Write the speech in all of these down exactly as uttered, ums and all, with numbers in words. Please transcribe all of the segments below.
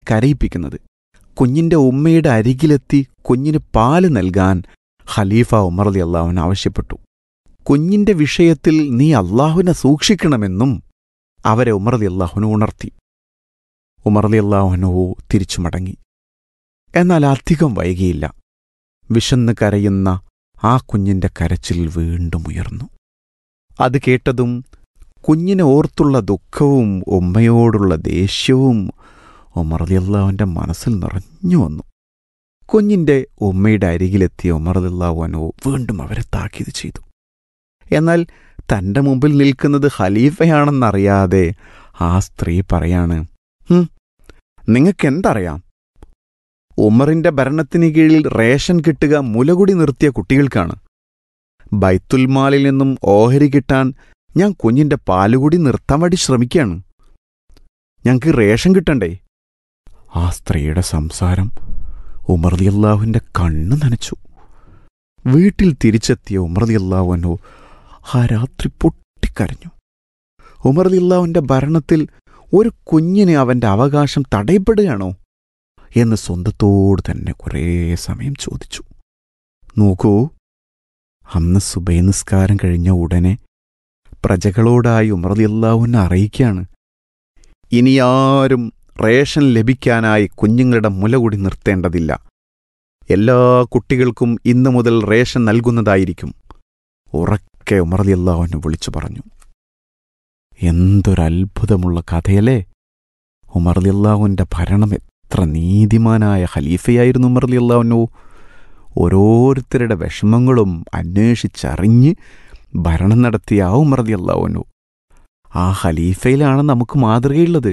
കരയിപ്പിക്കുന്നത്. കുഞ്ഞിൻ്റെ ഉമ്മയുടെ അരികിലെത്തി കുഞ്ഞിന് പാല് നൽകാൻ ഖലീഫ ഉമർ റളിയല്ലാഹു അൻഹു ആവശ്യപ്പെട്ടു. കുഞ്ഞിൻ്റെ വിഷയത്തിൽ നീ അള്ളാഹുവിനെ സൂക്ഷിക്കണമെന്നും അവരെ ഉമർ റളിയല്ലാഹു അൻഹു ഉണർത്തി. ഉമർ റളിയല്ലാഹു അൻഹു തിരിച്ചു മടങ്ങി. എന്നാൽ അധികം വൈകിയില്ല. വിശന്ന് കരയുന്ന ആ കുഞ്ഞിൻ്റെ കരച്ചിൽ വീണ്ടും ഉയർന്നു. അത് കേട്ടതും കുഞ്ഞിനെ ഓർത്തുള്ള ദുഃഖവും ഉമ്മയോടുള്ള ദേഷ്യവും ഉമർ റളിയല്ലാഹുവിൻ്റെ മനസ്സിൽ നിറഞ്ഞു വന്നു. കുഞ്ഞിൻ്റെ ഉമ്മയുടെ അരികിലെത്തിയ ഉമർ റളിയല്ലാഹു അൻഹു വീണ്ടും അവരെ താക്കീത് ചെയ്തു. എന്നാൽ തൻ്റെ മുമ്പിൽ നിൽക്കുന്നത് ഖലീഫയാണെന്നറിയാതെ ആ സ്ത്രീ പറയാണ്, ഹും നിങ്ങൾക്കെന്തറിയാം? ഉമറിൻ്റെ ഭരണത്തിന് കീഴിൽ റേഷൻ കിട്ടുക മുലകുടി നിർത്തിയ കുട്ടികൾക്കാണ്. ബൈത്തുൽമാലിൽ നിന്നും ഓഹരി കിട്ടാൻ ഞാൻ കുഞ്ഞിൻ്റെ പാലുകൂടി നിർത്താൻ വേണ്ടി ശ്രമിക്കുകയാണ്. ഞങ്ങൾക്ക് റേഷൻ കിട്ടണ്ടേ? ആ സ്ത്രീയുടെ സംസാരം ഉമർ റളിയല്ലാഹുവിൻ്റെ കണ്ണ് നനച്ചു. വീട്ടിൽ തിരിച്ചെത്തിയ ഉമർ റളിയല്ലാഹു അൻഹു ആ രാത്രി പൊട്ടിക്കരഞ്ഞു. ഉമർ റളിയല്ലാഹുവിൻ്റെ ഭരണത്തിൽ ഒരു കുഞ്ഞിന് അവൻ്റെ അവകാശം തടയപ്പെടുകയാണോ എന്ന് സ്വന്തത്തോട് തന്നെ കുറേ സമയം ചോദിച്ചു. നോക്കൂ, അന്ന് സുബഹി നിസ്കാരം കഴിഞ്ഞ ഉടനെ പ്രജകളോടായി ഉമർ റളിയല്ലാഹു അൻഹു അറിയിക്കുകയാണ്, ഇനിയാരും റേഷൻ ലഭിക്കാനായി കുഞ്ഞുങ്ങളുടെ മുലകുടി നിർത്തേണ്ടതില്ല. എല്ലാ കുട്ടികൾക്കും ഇന്നു മുതൽ റേഷൻ നൽകുന്നതായിരിക്കും. ഉറക്കെ ഉമർ റളിയല്ലാഹു അൻഹു വിളിച്ചു പറഞ്ഞു. എന്തൊരത്ഭുതമുള്ള കഥയല്ലേ! ഉമർ റളിയല്ലാഹുവിൻ്റെ ഭരണം എത്ര നീതിമാനായ ഖലീഫയായിരുന്നു ഉമർ റളിയല്ലാഹു അൻഹു. ഓരോരുത്തരുടെ വിഷമങ്ങളും അന്വേഷിച്ചറിഞ്ഞ് ഭരണം നടത്തിയ ആ ഉമർ റളിയല്ലാഹു അൻഹു, ആ ഖലീഫയിലാണ് നമുക്ക് മാതൃകയുള്ളത്.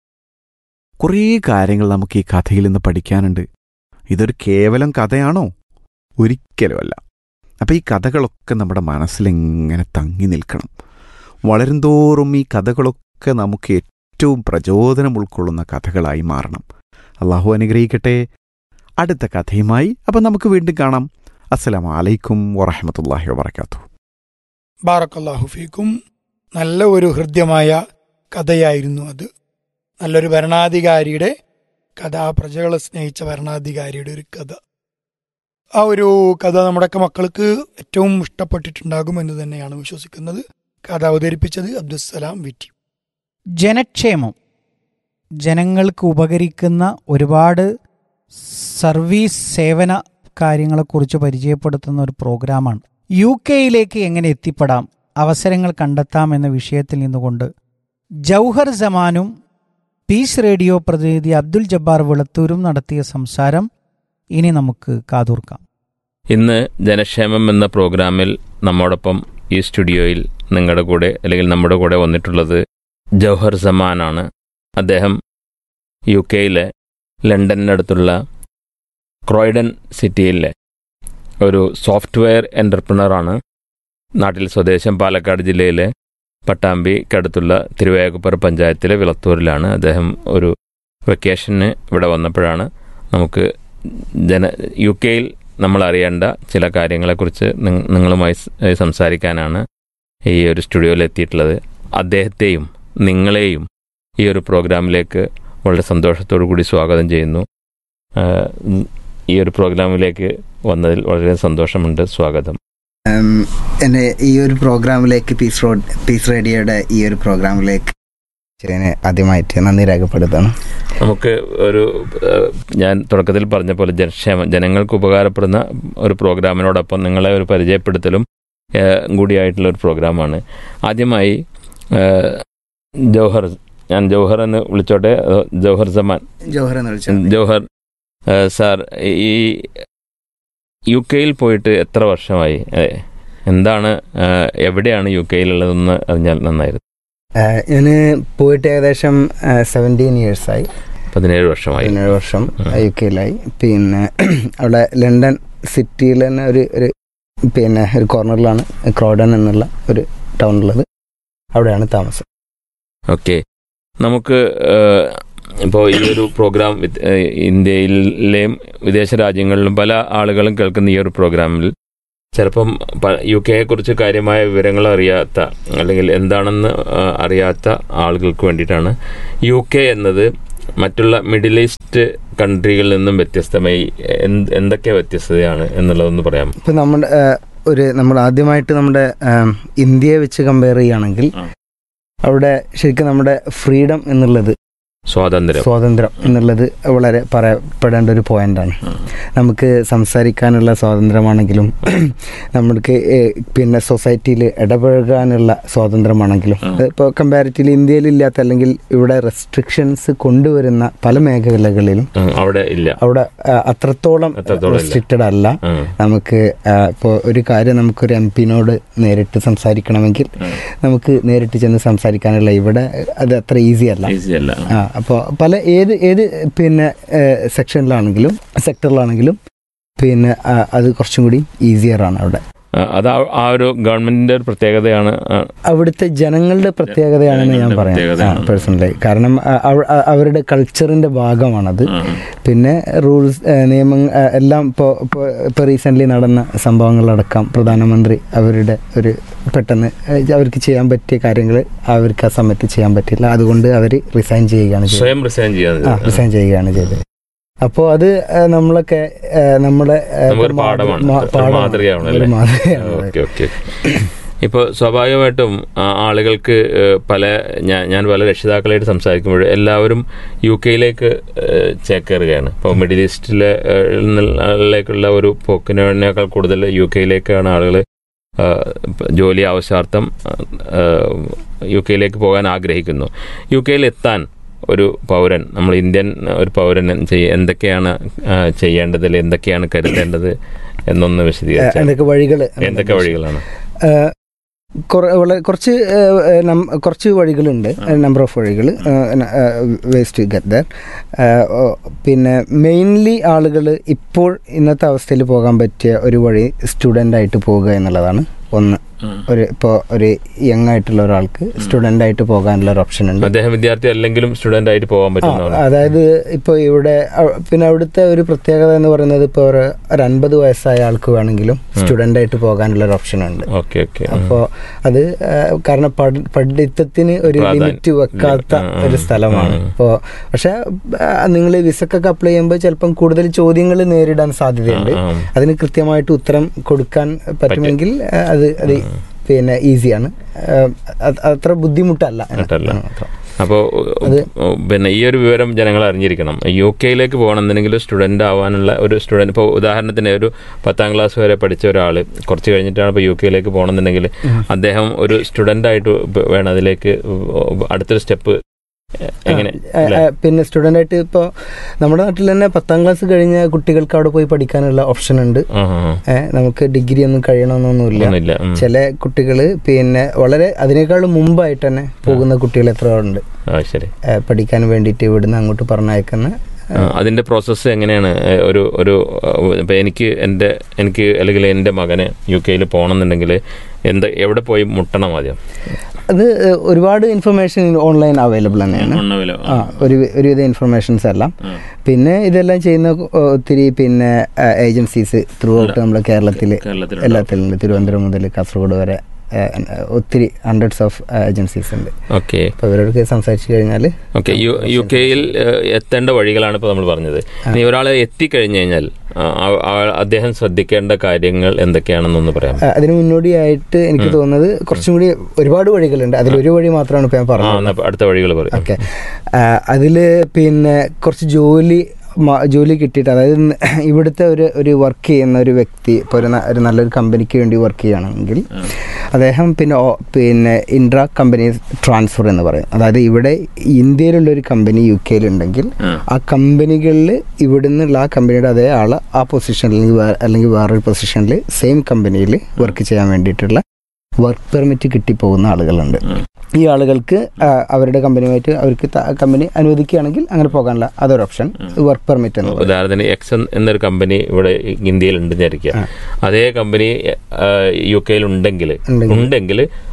കുറേ കാര്യങ്ങൾ നമുക്ക് ഈ കഥയിൽ നിന്ന് പഠിക്കാനുണ്ട്. ഇതൊരു കേവലം കഥയാണോ? ഒരിക്കലുമല്ല. അപ്പം ഈ കഥകളൊക്കെ നമ്മുടെ മനസ്സിലിങ്ങനെ തങ്ങി നിൽക്കണം. വളരുംതോറും ഈ കഥകളൊക്കെ നമുക്ക് ഏറ്റവും പ്രചോദനം ഉൾക്കൊള്ളുന്ന കഥകളായി മാറണം. അള്ളാഹു അനുഗ്രഹിക്കട്ടെ. അടുത്ത കഥയുമായി അപ്പം നമുക്ക് വീണ്ടും കാണാം. അസ്സലാമു അലൈക്കും വറഹ്മത്തുള്ളാഹി വബറകാതുഹു. ബാറക്കല്ലാഹു ഫീക്കും. നല്ല ഒരു ഹൃദ്യമായ കഥയായിരുന്നു അത്. നല്ലൊരു ഭരണാധികാരിയുടെ കഥ, പ്രജകളെ സ്നേഹിച്ച ഭരണാധികാരിയുടെ ഒരു കഥ. ആ ഒരു കഥ നമ്മുടെയൊക്കെ മക്കൾക്ക് ഏറ്റവും ഇഷ്ടപ്പെട്ടിട്ടുണ്ടാകുമെന്ന് തന്നെയാണ് വിശ്വസിക്കുന്നത്. കഥ അവതരിപ്പിച്ചത് അബ്ദുസ്സലാം വിറ്റി. ജനക്ഷേമം, ജനങ്ങൾക്ക് ഉപകരിക്കുന്ന ഒരുപാട് സർവീസ് സേവന കാര്യങ്ങളെക്കുറിച്ച് പരിചയപ്പെടുത്തുന്ന ഒരു പ്രോഗ്രാമാണ്. യു കെയിലേക്ക് എങ്ങനെ എത്തിപ്പെടാം, അവസരങ്ങൾ കണ്ടെത്താം എന്ന വിഷയത്തിൽ നിന്നുകൊണ്ട് ജൗഹർ സമാനും പീസ് റേഡിയോ പ്രതിനിധി അബ്ദുൽ ജബ്ബാർ വിളത്തൂരും നടത്തിയ സംസാരം ഇനി നമുക്ക് കാതോർക്കാം. ഇന്ന് ജനക്ഷേമം എന്ന പ്രോഗ്രാമിൽ നമ്മോടൊപ്പം ഈ സ്റ്റുഡിയോയിൽ നിങ്ങളുടെ കൂടെ അല്ലെങ്കിൽ നമ്മുടെ കൂടെ വന്നിട്ടുള്ളത് ജൗഹർ സമാനാണ്. അദ്ദേഹം യു കെയിലെ ലണ്ടനടുത്തുള്ള ക്രോയ്ഡൻ സിറ്റിയിലെ ഒരു സോഫ്റ്റ്വെയർ എൻ്റർപ്രണറാണ്. നാട്ടിൽ സ്വദേശം പാലക്കാട് ജില്ലയിലെ പട്ടാമ്പിക്കടുത്തുള്ള തിരുവേഗപ്പുറ പഞ്ചായത്തിലെ വിളത്തൂരിലാണ്. അദ്ദേഹം ഒരു വെക്കേഷന് ഇവിടെ വന്നപ്പോഴാണ് നമുക്ക് ജന യു കെയിൽ നമ്മൾ അറിയേണ്ട ചില കാര്യങ്ങളെക്കുറിച്ച് നിങ്ങളുമായി സംസാരിക്കാനാണ് ഈ ഒരു സ്റ്റുഡിയോയിൽ എത്തിയിട്ടുള്ളത്. അദ്ദേഹത്തെയും നിങ്ങളെയും ഈ ഒരു പ്രോഗ്രാമിലേക്ക് വളരെ സന്തോഷത്തോടു കൂടി സ്വാഗതം ചെയ്യുന്നു. ഈ ഒരു പ്രോഗ്രാമിലേക്ക് വന്നതിൽ വളരെ സന്തോഷമുണ്ട്. സ്വാഗതം. എന്നെ ഈ ഒരു പ്രോഗ്രാമിലേക്ക് പീസ് റോഡ് പീസ് റേഡിയോയുടെ ഈ ഒരു പ്രോഗ്രാമിലേക്ക് ആദ്യമായിട്ട് നന്ദി രേഖപ്പെടുത്തണം. നമുക്ക് ഒരു ഞാൻ തുടക്കത്തിൽ പറഞ്ഞ പോലെ ജനക്ഷേമം, ജനങ്ങൾക്ക് ഉപകാരപ്പെടുന്ന ഒരു പ്രോഗ്രാമിനോടൊപ്പം നിങ്ങളെ ഒരു പരിചയപ്പെടുത്തലും കൂടിയായിട്ടുള്ള ഒരു പ്രോഗ്രാമാണ്. ആദ്യമായി ജൗഹർ, ഞാൻ ജൗഹർ എന്ന് വിളിച്ചോട്ടെ, ജൗഹർ സമാൻ, ജൗഹർ എന്ന് വിളിച്ചോ. ജൗഹർ സാർ, ഈ യു കെയിൽ പോയിട്ട് എത്ര വർഷമായി? എന്താണ്, എവിടെയാണ് യു കെയിലുള്ളതെന്ന് അറിഞ്ഞാൽ നന്നായിരുന്നു. ഞാൻ പോയിട്ട് ഏകദേശം സെവൻറ്റീൻ ഇയേഴ്സായി, പതിനേഴ് വർഷമായി. പതിനേഴ് വർഷം യു കെയിലായി. പിന്നെ അവിടെ ലണ്ടൻ സിറ്റിയിൽ തന്നെ ഒരു ഒരു പിന്നെ ഒരു കോർണറിലാണ് ക്രോഡൻ എന്നുള്ള ഒരു ടൗണുള്ളത്. അവിടെയാണ് താമസം. ഓക്കെ, നമുക്ക് ഇപ്പോൾ ഈ ഒരു പ്രോഗ്രാം ഇന്ത്യയിലെയും വിദേശ രാജ്യങ്ങളിലും പല ആളുകളും കേൾക്കുന്ന ഈ ഒരു പ്രോഗ്രാമിൽ ചിലപ്പം യു കെയെ കുറിച്ച് കാര്യമായ വിവരങ്ങൾ അറിയാത്ത അല്ലെങ്കിൽ എന്താണെന്ന് അറിയാത്ത ആളുകൾക്ക് വേണ്ടിയിട്ടാണ്. യു കെ എന്നത് മറ്റുള്ള മിഡിൽ ഈസ്റ്റ് കൺട്രികളിൽ നിന്നും വ്യത്യസ്തമായി എന്തൊക്കെ വ്യത്യസ്തതയാണ് എന്നുള്ളതൊന്ന് പറയാം. ഇപ്പം നമ്മുടെ ഒരു നമ്മൾ ആദ്യമായിട്ട് നമ്മുടെ ഇന്ത്യയെ വെച്ച് കമ്പയർ ചെയ്യുകയാണെങ്കിൽ അവിടെ ശരിക്കും നമ്മുടെ ഫ്രീഡം എന്നുള്ളത്, സ്വാതന്ത്ര്യം സ്വാതന്ത്ര്യം എന്നുള്ളത് വളരെ പറയപ്പെടേണ്ട ഒരു പോയിന്റാണ്. നമുക്ക് സംസാരിക്കാനുള്ള സ്വാതന്ത്ര്യമാണെങ്കിലും നമുക്ക് പിന്നെ സൊസൈറ്റിയിൽ ഇടപഴകാനുള്ള സ്വാതന്ത്ര്യമാണെങ്കിലും ഇപ്പോൾ കമ്പാരിറ്റീവ്ലി ഇന്ത്യയിൽ ഇല്ലാത്ത അല്ലെങ്കിൽ ഇവിടെ റെസ്ട്രിക്ഷൻസ് കൊണ്ടുവരുന്ന പല മേഖലകളിലും അവിടെ ഇല്ല. അവിടെ അത്രത്തോളം റെസ്ട്രിക്റ്റഡ് അല്ല. നമുക്ക് ഇപ്പോൾ ഒരു കാര്യം നമുക്കൊരു എം പിനോട് നേരിട്ട് സംസാരിക്കണമെങ്കിൽ നമുക്ക് നേരിട്ട് ചെന്ന് സംസാരിക്കാനുള്ള ഇവിടെ അത് അത്ര ഈസി അല്ല. ആ അപ്പോൾ പല ഏത് ഏത് പിന്നെ സെക്ഷനിലാണെങ്കിലും സെക്ടറിലാണെങ്കിലും പിന്നെ അത് കുറച്ചും കൂടി ഈസിയറാണ് അവിടെ. അത് ആ ഒരു ഗവൺമെന്റിന്റെ ഒരു പ്രത്യേകതയാണ്, അവിടുത്തെ ജനങ്ങളുടെ പ്രത്യേകതയാണെന്ന് ഞാൻ പറയാം പേഴ്സണലി. കാരണം അവരുടെ കൾച്ചറിന്റെ ഭാഗമാണത്. പിന്നെ റൂൾസ് നിയമം എല്ലാം ഇപ്പോൾ ഇപ്പോൾ റീസെൻ്റ്ലി നടന്ന സംഭവങ്ങളടക്കം പ്രധാനമന്ത്രി അവരുടെ ഒരു പെട്ടെന്ന് അവർക്ക് ചെയ്യാൻ പറ്റിയ കാര്യങ്ങൾ അവർക്ക് ആ സമയത്ത് ചെയ്യാൻ പറ്റില്ല, അതുകൊണ്ട് അവർ റിസൈൻ ചെയ്യുകയാണ് സ്വയം റിസൈൻ ആ റിസൈൻ ചെയ്യുകയാണ് ചെയ്തത്. അപ്പോൾ അത് നമ്മളൊക്കെ നമ്മുടെ ഇപ്പോൾ സ്വാഭാവികമായിട്ടും ആളുകൾക്ക് പല ഞാൻ ഞാൻ പല രക്ഷിതാക്കളായിട്ട് സംസാരിക്കുമ്പോൾ എല്ലാവരും യു കെയിലേക്ക് ചേക്കേറുകയാണ്. ഇപ്പോൾ മിഡിൽ ഈസ്റ്റിലേക്കുള്ള ഒരു പോക്കിനേക്കാൾ കൂടുതൽ യു കെയിലേക്കാണ് ആളുകൾ ജോലി ആവശ്യാർത്ഥം യു കെയിലേക്ക് പോകാൻ ആഗ്രഹിക്കുന്നു. യു കെയിൽ എത്താൻ ഒരു പൗരൻ, നമ്മൾ ഇന്ത്യൻ ഒരു പൗരൻ എന്തൊക്കെയാണ് ചെയ്യേണ്ടത്, എന്തൊക്കെയാണ് കരുതേണ്ടത് എന്നൊന്ന് വിശദീകരിച്ചാൽ എന്തൊക്കെ വഴികൾ എന്തൊക്കെ വഴികളാണ്? കുറച്ച് കുറച്ച് വഴികളുണ്ട്, നമ്പർ ഓഫ് വഴികൾ വേസ് ടു ഗെറ്റ് ദർ. പിന്നെ മെയിൻലി ആളുകൾ ഇപ്പോൾ ഇന്നത്തെ അവസ്ഥയിൽ പോകാൻ പറ്റിയ ഒരു വഴി സ്റ്റുഡൻ്റായിട്ട് പോകുക എന്നുള്ളതാണ് ഒന്ന്. ഒരു ഇപ്പോൾ ഒരു യങ് ആയിട്ടുള്ള ഒരാൾക്ക് സ്റ്റുഡൻ്റ് ആയിട്ട് പോകാനുള്ള ഒരു ഓപ്ഷൻ ഉണ്ട്. അദ്ദേഹം വിദ്യാർത്ഥി അല്ലെങ്കിലും സ്റ്റുഡൻ്റ് ആയിട്ട് പോകാൻ പറ്റും. അതായത് ഇപ്പോൾ ഇവിടെ പിന്നെ അവിടുത്തെ ഒരു പ്രത്യേകത എന്ന് പറയുന്നത് ഇപ്പോൾ ഒരു ഒരു അൻപത് വയസ്സായ ആൾക്ക് വേണമെങ്കിലും സ്റ്റുഡൻ്റ് ആയിട്ട് പോകാനുള്ള ഒരു ഓപ്ഷൻ ഉണ്ട്. അപ്പോൾ അത് കാരണം പഠിത്തത്തിന് ഒരു ലിമിറ്റ് വെക്കാത്ത ഒരു സ്ഥലമാണ്. അപ്പോൾ പക്ഷെ നിങ്ങൾ വിസക്കൊക്കെ അപ്ലൈ ചെയ്യുമ്പോൾ ചിലപ്പം കൂടുതൽ ചോദ്യങ്ങൾ നേരിടാൻ സാധ്യതയുണ്ട്. അതിന് കൃത്യമായിട്ട് ഉത്തരം കൊടുക്കാൻ പറ്റുമെങ്കിൽ അത് അത് പിന്നെ ഈസിയാണ്, അത്ര ബുദ്ധിമുട്ടല്ല. അപ്പോൾ പിന്നെ ഈ ഒരു വിവരം ജനങ്ങൾ അറിഞ്ഞിരിക്കണം. യു കെയിലേക്ക് പോകണമെന്നുണ്ടെങ്കിൽ സ്റ്റുഡൻ്റ് ആവാനുള്ള ഒരു സ്റ്റുഡൻറ്റ്, ഇപ്പോൾ ഉദാഹരണത്തിന് ഒരു പത്താം ക്ലാസ് വരെ പഠിച്ച ഒരാൾ കുറച്ച് കഴിഞ്ഞിട്ടാണ് ഇപ്പോൾ യു കെയിലേക്ക് പോകണമെന്നുണ്ടെങ്കിൽ അദ്ദേഹം ഒരു സ്റ്റുഡൻ്റായിട്ട് വേണം അതിലേക്ക് അടുത്തൊരു സ്റ്റെപ്പ്. പിന്നെ സ്റ്റുഡൻ്റ് ആയിട്ട് ഇപ്പോൾ നമ്മുടെ നാട്ടിൽ തന്നെ പത്താം ക്ലാസ് കഴിഞ്ഞ കുട്ടികൾക്ക് അവിടെ പോയി പഠിക്കാനുള്ള ഓപ്ഷൻ ഉണ്ട്. നമുക്ക് ഡിഗ്രി ഒന്നും കഴിയണമെന്നൊന്നുമില്ല. ചില കുട്ടികൾ പിന്നെ വളരെ അതിനേക്കാളും മുമ്പായിട്ട് തന്നെ പോകുന്ന കുട്ടികൾ എത്ര ഉണ്ട് പഠിക്കാൻ വേണ്ടിയിട്ട് ഇവിടുന്ന് അങ്ങോട്ട് പറഞ്ഞയക്കുന്ന. അതിൻ്റെ പ്രോസസ്സ് എങ്ങനെയാണ്? ഒരു ഒരു ഇപ്പം എനിക്ക് എൻ്റെ എനിക്ക് അല്ലെങ്കിൽ എൻ്റെ മകന് യു കെയിൽ പോകണമെന്നുണ്ടെങ്കിൽ എന്താ എവിടെ പോയി മുട്ടണം ആദ്യം? അത് ഒരുപാട് ഇൻഫർമേഷൻ ഓൺലൈൻ അവൈലബിൾ തന്നെയാണ്. ആ ഒരു ഒരുവിധ ഇൻഫർമേഷൻസ് എല്ലാം. പിന്നെ ഇതെല്ലാം ചെയ്യുന്ന ഒത്തിരി പിന്നെ ഏജൻസീസ് ത്രൂ ഔട്ട് നമ്മുടെ കേരളത്തിൽ എല്ലാത്തിലും തിരുവനന്തപുരം മുതൽ കാസർഗോഡ് വരെ ഒത്തിരി ഹൺഡ്രഡ്സ് ഓഫ് ഏജൻസീസ് ഉണ്ട്. ഓക്കെ, അപ്പോൾ ഇവരോടൊക്കെ സംസാരിച്ചു കഴിഞ്ഞാൽ ഓക്കെ യു കെയിൽ എത്തേണ്ട വഴികളാണ് ഇപ്പോൾ നമ്മൾ പറഞ്ഞത്. ഇനി ഒരാൾ എത്തിക്കഴിഞ്ഞു കഴിഞ്ഞാൽ അദ്ദേഹം ശ്രദ്ധിക്കേണ്ട കാര്യങ്ങൾ എന്തൊക്കെയാണെന്നൊന്ന് പറയാം. അതിന് മുന്നോടിയായിട്ട് എനിക്ക് തോന്നുന്നത് കുറച്ചും കൂടി ഒരുപാട് വഴികളുണ്ട്. അതിലൊരു വഴി മാത്രമാണ് ഇപ്പോൾ ഞാൻ പറഞ്ഞത്. അടുത്ത വഴികൾ പറയും. ഓക്കെ, അതിൽ പിന്നെ കുറച്ച് ജോലി ജോലി കിട്ടിയിട്ട്, അതായത് ഇവിടുത്തെ ഒരു ഒരു വർക്ക് ചെയ്യുന്ന ഒരു വ്യക്തി ഇപ്പോൾ ഒരു ഒരു നല്ലൊരു കമ്പനിക്ക് വേണ്ടി വർക്ക് ചെയ്യുകയാണെങ്കിൽ അദ്ദേഹം പിന്നെ പിന്നെ ഇൻട്രാ കമ്പനി ട്രാൻസ്ഫർ എന്ന് പറയും. അതായത് ഇവിടെ ഇന്ത്യയിലുള്ളൊരു കമ്പനി യു കെയിലുണ്ടെങ്കിൽ ആ കമ്പനികളിൽ ഇവിടുന്നുള്ള ആ കമ്പനിയുടെ അതേ ആൾ ആ പൊസിഷനിൽ അല്ലെങ്കിൽ അല്ലെങ്കിൽ വേറൊരു പൊസിഷനിൽ സെയിം കമ്പനിയിൽ വർക്ക് ചെയ്യാൻ വേണ്ടിയിട്ടുള്ള വർക്ക് പെർമിറ്റ് കിട്ടിപ്പോകുന്ന ആളുകളുണ്ട്. ഈ ആളുകൾക്ക് അവരുടെ കമ്പനിയുമായിട്ട് അവർക്ക് കമ്പനി അനുവദിക്കുകയാണെങ്കിൽ അങ്ങനെ പോകാനുള്ള അതൊരു ഓപ്ഷൻ വർക്ക് പെർമിറ്റ് എന്ന്. ഉദാഹരണത്തിന് എക്സ് എന്നൊരു കമ്പനി ഇവിടെ ഇന്ത്യയിൽ ഉണ്ടെന്ന് വിചാരിക്കുക. അതേ കമ്പനി യു കെയിൽ ഉണ്ടെങ്കിൽ ഉണ്ടെങ്കിൽ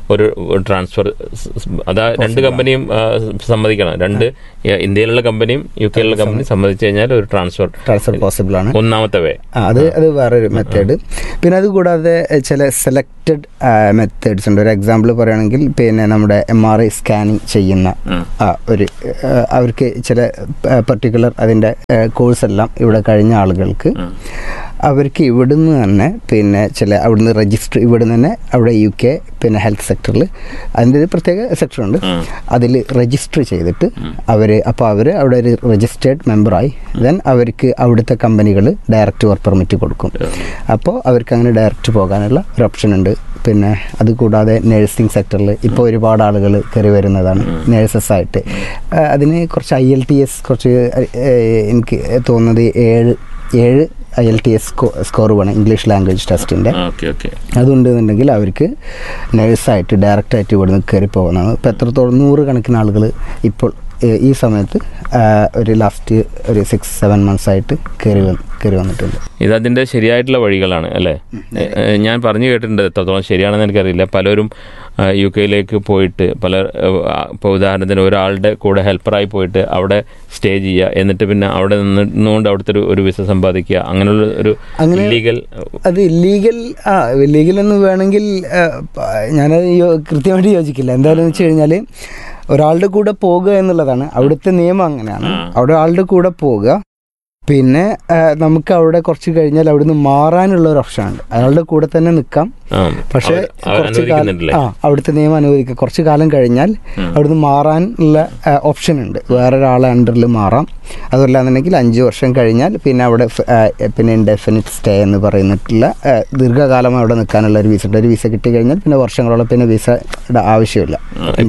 ഒരു ട്രാൻസ്ഫർ, അതാ രണ്ട് കമ്പനിയും സമ്മതിക്കണം, രണ്ട് ഇന്ത്യയിലുള്ള കമ്പനിയും യു കെയിലുള്ള കമ്പനിയും സമ്മതിച്ചു കഴിഞ്ഞാൽ ഒരു ട്രാൻസ്ഫർ ട്രാൻസ്ഫർ പോസിബിൾ ആണ്. ഒന്നാമത്തെ വേ അത് അത് വേറൊരു മെത്തേഡ്. പിന്നെ അതുകൂടാതെ ചില സെലക്റ്റഡ് മെത്തേഡ്സ് ഉണ്ട്. ഒരു എക്സാമ്പിൾ പറയുകയാണെങ്കിൽ പിന്നെ നമ്മുടെ എം ആർ ഐ സ്കാനിങ് ചെയ്യുന്ന ഒരു അവർക്ക് ചില പർട്ടിക്കുലർ അതിൻ്റെ കോഴ്സ് എല്ലാം ഇവിടെ കഴിഞ്ഞ ആളുകൾക്ക് അവർക്ക് ഇവിടുന്ന് തന്നെ പിന്നെ ചില അവിടുന്ന് രജിസ്റ്റർ ഇവിടുന്ന് തന്നെ അവിടെ യു കെ പിന്നെ ഹെൽത്ത് സെക്ടറിൽ അതിൻ്റെ ഒരു പ്രത്യേക സെക്ടറുണ്ട്, അതിൽ രജിസ്റ്റർ ചെയ്തിട്ട് അവർ അപ്പോൾ അവർ അവിടെ ഒരു രജിസ്റ്റേർഡ് മെമ്പറായി ദെൻ അവർക്ക് അവിടുത്തെ കമ്പനികൾ ഡയറക്റ്റ് വർക്ക് പെർമിറ്റ് കൊടുക്കും. അപ്പോൾ അവർക്ക് അങ്ങനെ ഡയറക്റ്റ് പോകാനുള്ള ഒരു ഓപ്ഷൻ ഉണ്ട്. പിന്നെ അതുകൂടാതെ നഴ്സിംഗ് സെക്ടറിൽ ഇപ്പോൾ ഒരുപാട് ആളുകൾ കയറി വരുന്നതാണ് നേഴ്സസ് ആയിട്ട്. അതിന് കുറച്ച് ഐ എൽ ടി എസ് കുറച്ച് എനിക്ക് തോന്നുന്നത് ഏഴ് ഏഴ് I L T S score വേണം ഇംഗ്ലീഷ് ലാംഗ്വേജ് ടെസ്റ്റിൻ്റെ. അതുണ്ടെന്നുണ്ടെങ്കിൽ അവർക്ക് നേഴ്സായിട്ട് ഡയറക്റ്റായിട്ട് ഇവിടുന്ന് കയറി പോകുന്നതാണ്. ഇപ്പോൾ എത്രത്തോളം നൂറ് കണക്കിന് ആളുകൾ ഇപ്പോൾ ഈ സമയത്ത് ഒരു ലാസ്റ്റ് ഒരു സിക്സ് സെവൻ മന്ത്സ് ആയിട്ട് കയറി വന്ന് കയറി വന്നിട്ടുണ്ട്. ഇതതിൻ്റെ ശരിയായിട്ടുള്ള വഴികളാണ് അല്ലേ? ഞാൻ പറഞ്ഞു കേട്ടിട്ടുണ്ട്, എത്രത്തോളം ശരിയാണെന്ന് എനിക്കറിയില്ല. പലരും യു കെയിലേക്ക് പോയിട്ട് പല ഇപ്പോൾ ഉദാഹരണത്തിന് ഒരാളുടെ കൂടെ ഹെൽപ്പറായി പോയിട്ട് അവിടെ സ്റ്റേ ചെയ്യുക, എന്നിട്ട് പിന്നെ അവിടെ നിന്നുകൊണ്ട് അവിടുത്തെ ഒരു ഒരു വിസ സമ്പാദിക്കുക, അങ്ങനെയുള്ള ഒരു ഇല്ലീഗൽ. അത് ഇല്ലീഗൽ ആ ഇല്ലീഗൽ എന്ന് വേണമെങ്കിൽ ഞാനത് കൃത്യമായിട്ട് യോജിക്കില്ല. എന്തായാലും വെച്ച് കഴിഞ്ഞാൽ ഒരാളുടെ കൂടെ പോകുക എന്നുള്ളതാണ് അവിടുത്തെ നിയമം. അങ്ങനെയാണ് അവിടെ ആളുടെ കൂടെ പോകുക. പിന്നെ നമുക്ക് അവിടെ കുറച്ച് കഴിഞ്ഞാൽ അവിടുന്ന് മാറാനുള്ള ഒരു ഓപ്ഷൻ ഉണ്ട്. അയാളുടെ കൂടെ തന്നെ നിൽക്കാം, പക്ഷേ കുറച്ച് കാലം ആ അവിടുത്തെ നിയമം അനുവദിക്കുക. കുറച്ച് കാലം കഴിഞ്ഞാൽ അവിടുന്ന് മാറാനുള്ള ഓപ്ഷൻ ഉണ്ട്, വേറൊരാളെ അണ്ടറിൽ മാറാം. അതല്ലാന്നുണ്ടെങ്കിൽ അഞ്ച് വർഷം കഴിഞ്ഞാൽ പിന്നെ അവിടെ പിന്നെ ഇൻഡെഫിനിറ്റ് സ്റ്റേ എന്ന് പറയുന്നിട്ടുള്ള ദീർഘകാലം അവിടെ നിൽക്കാനുള്ള ഒരു വിസ ഉണ്ട്. ഒരു വിസ കിട്ടി കഴിഞ്ഞാൽ പിന്നെ വർഷങ്ങളോളം പിന്നെ വിസയുടെ ആവശ്യമില്ല.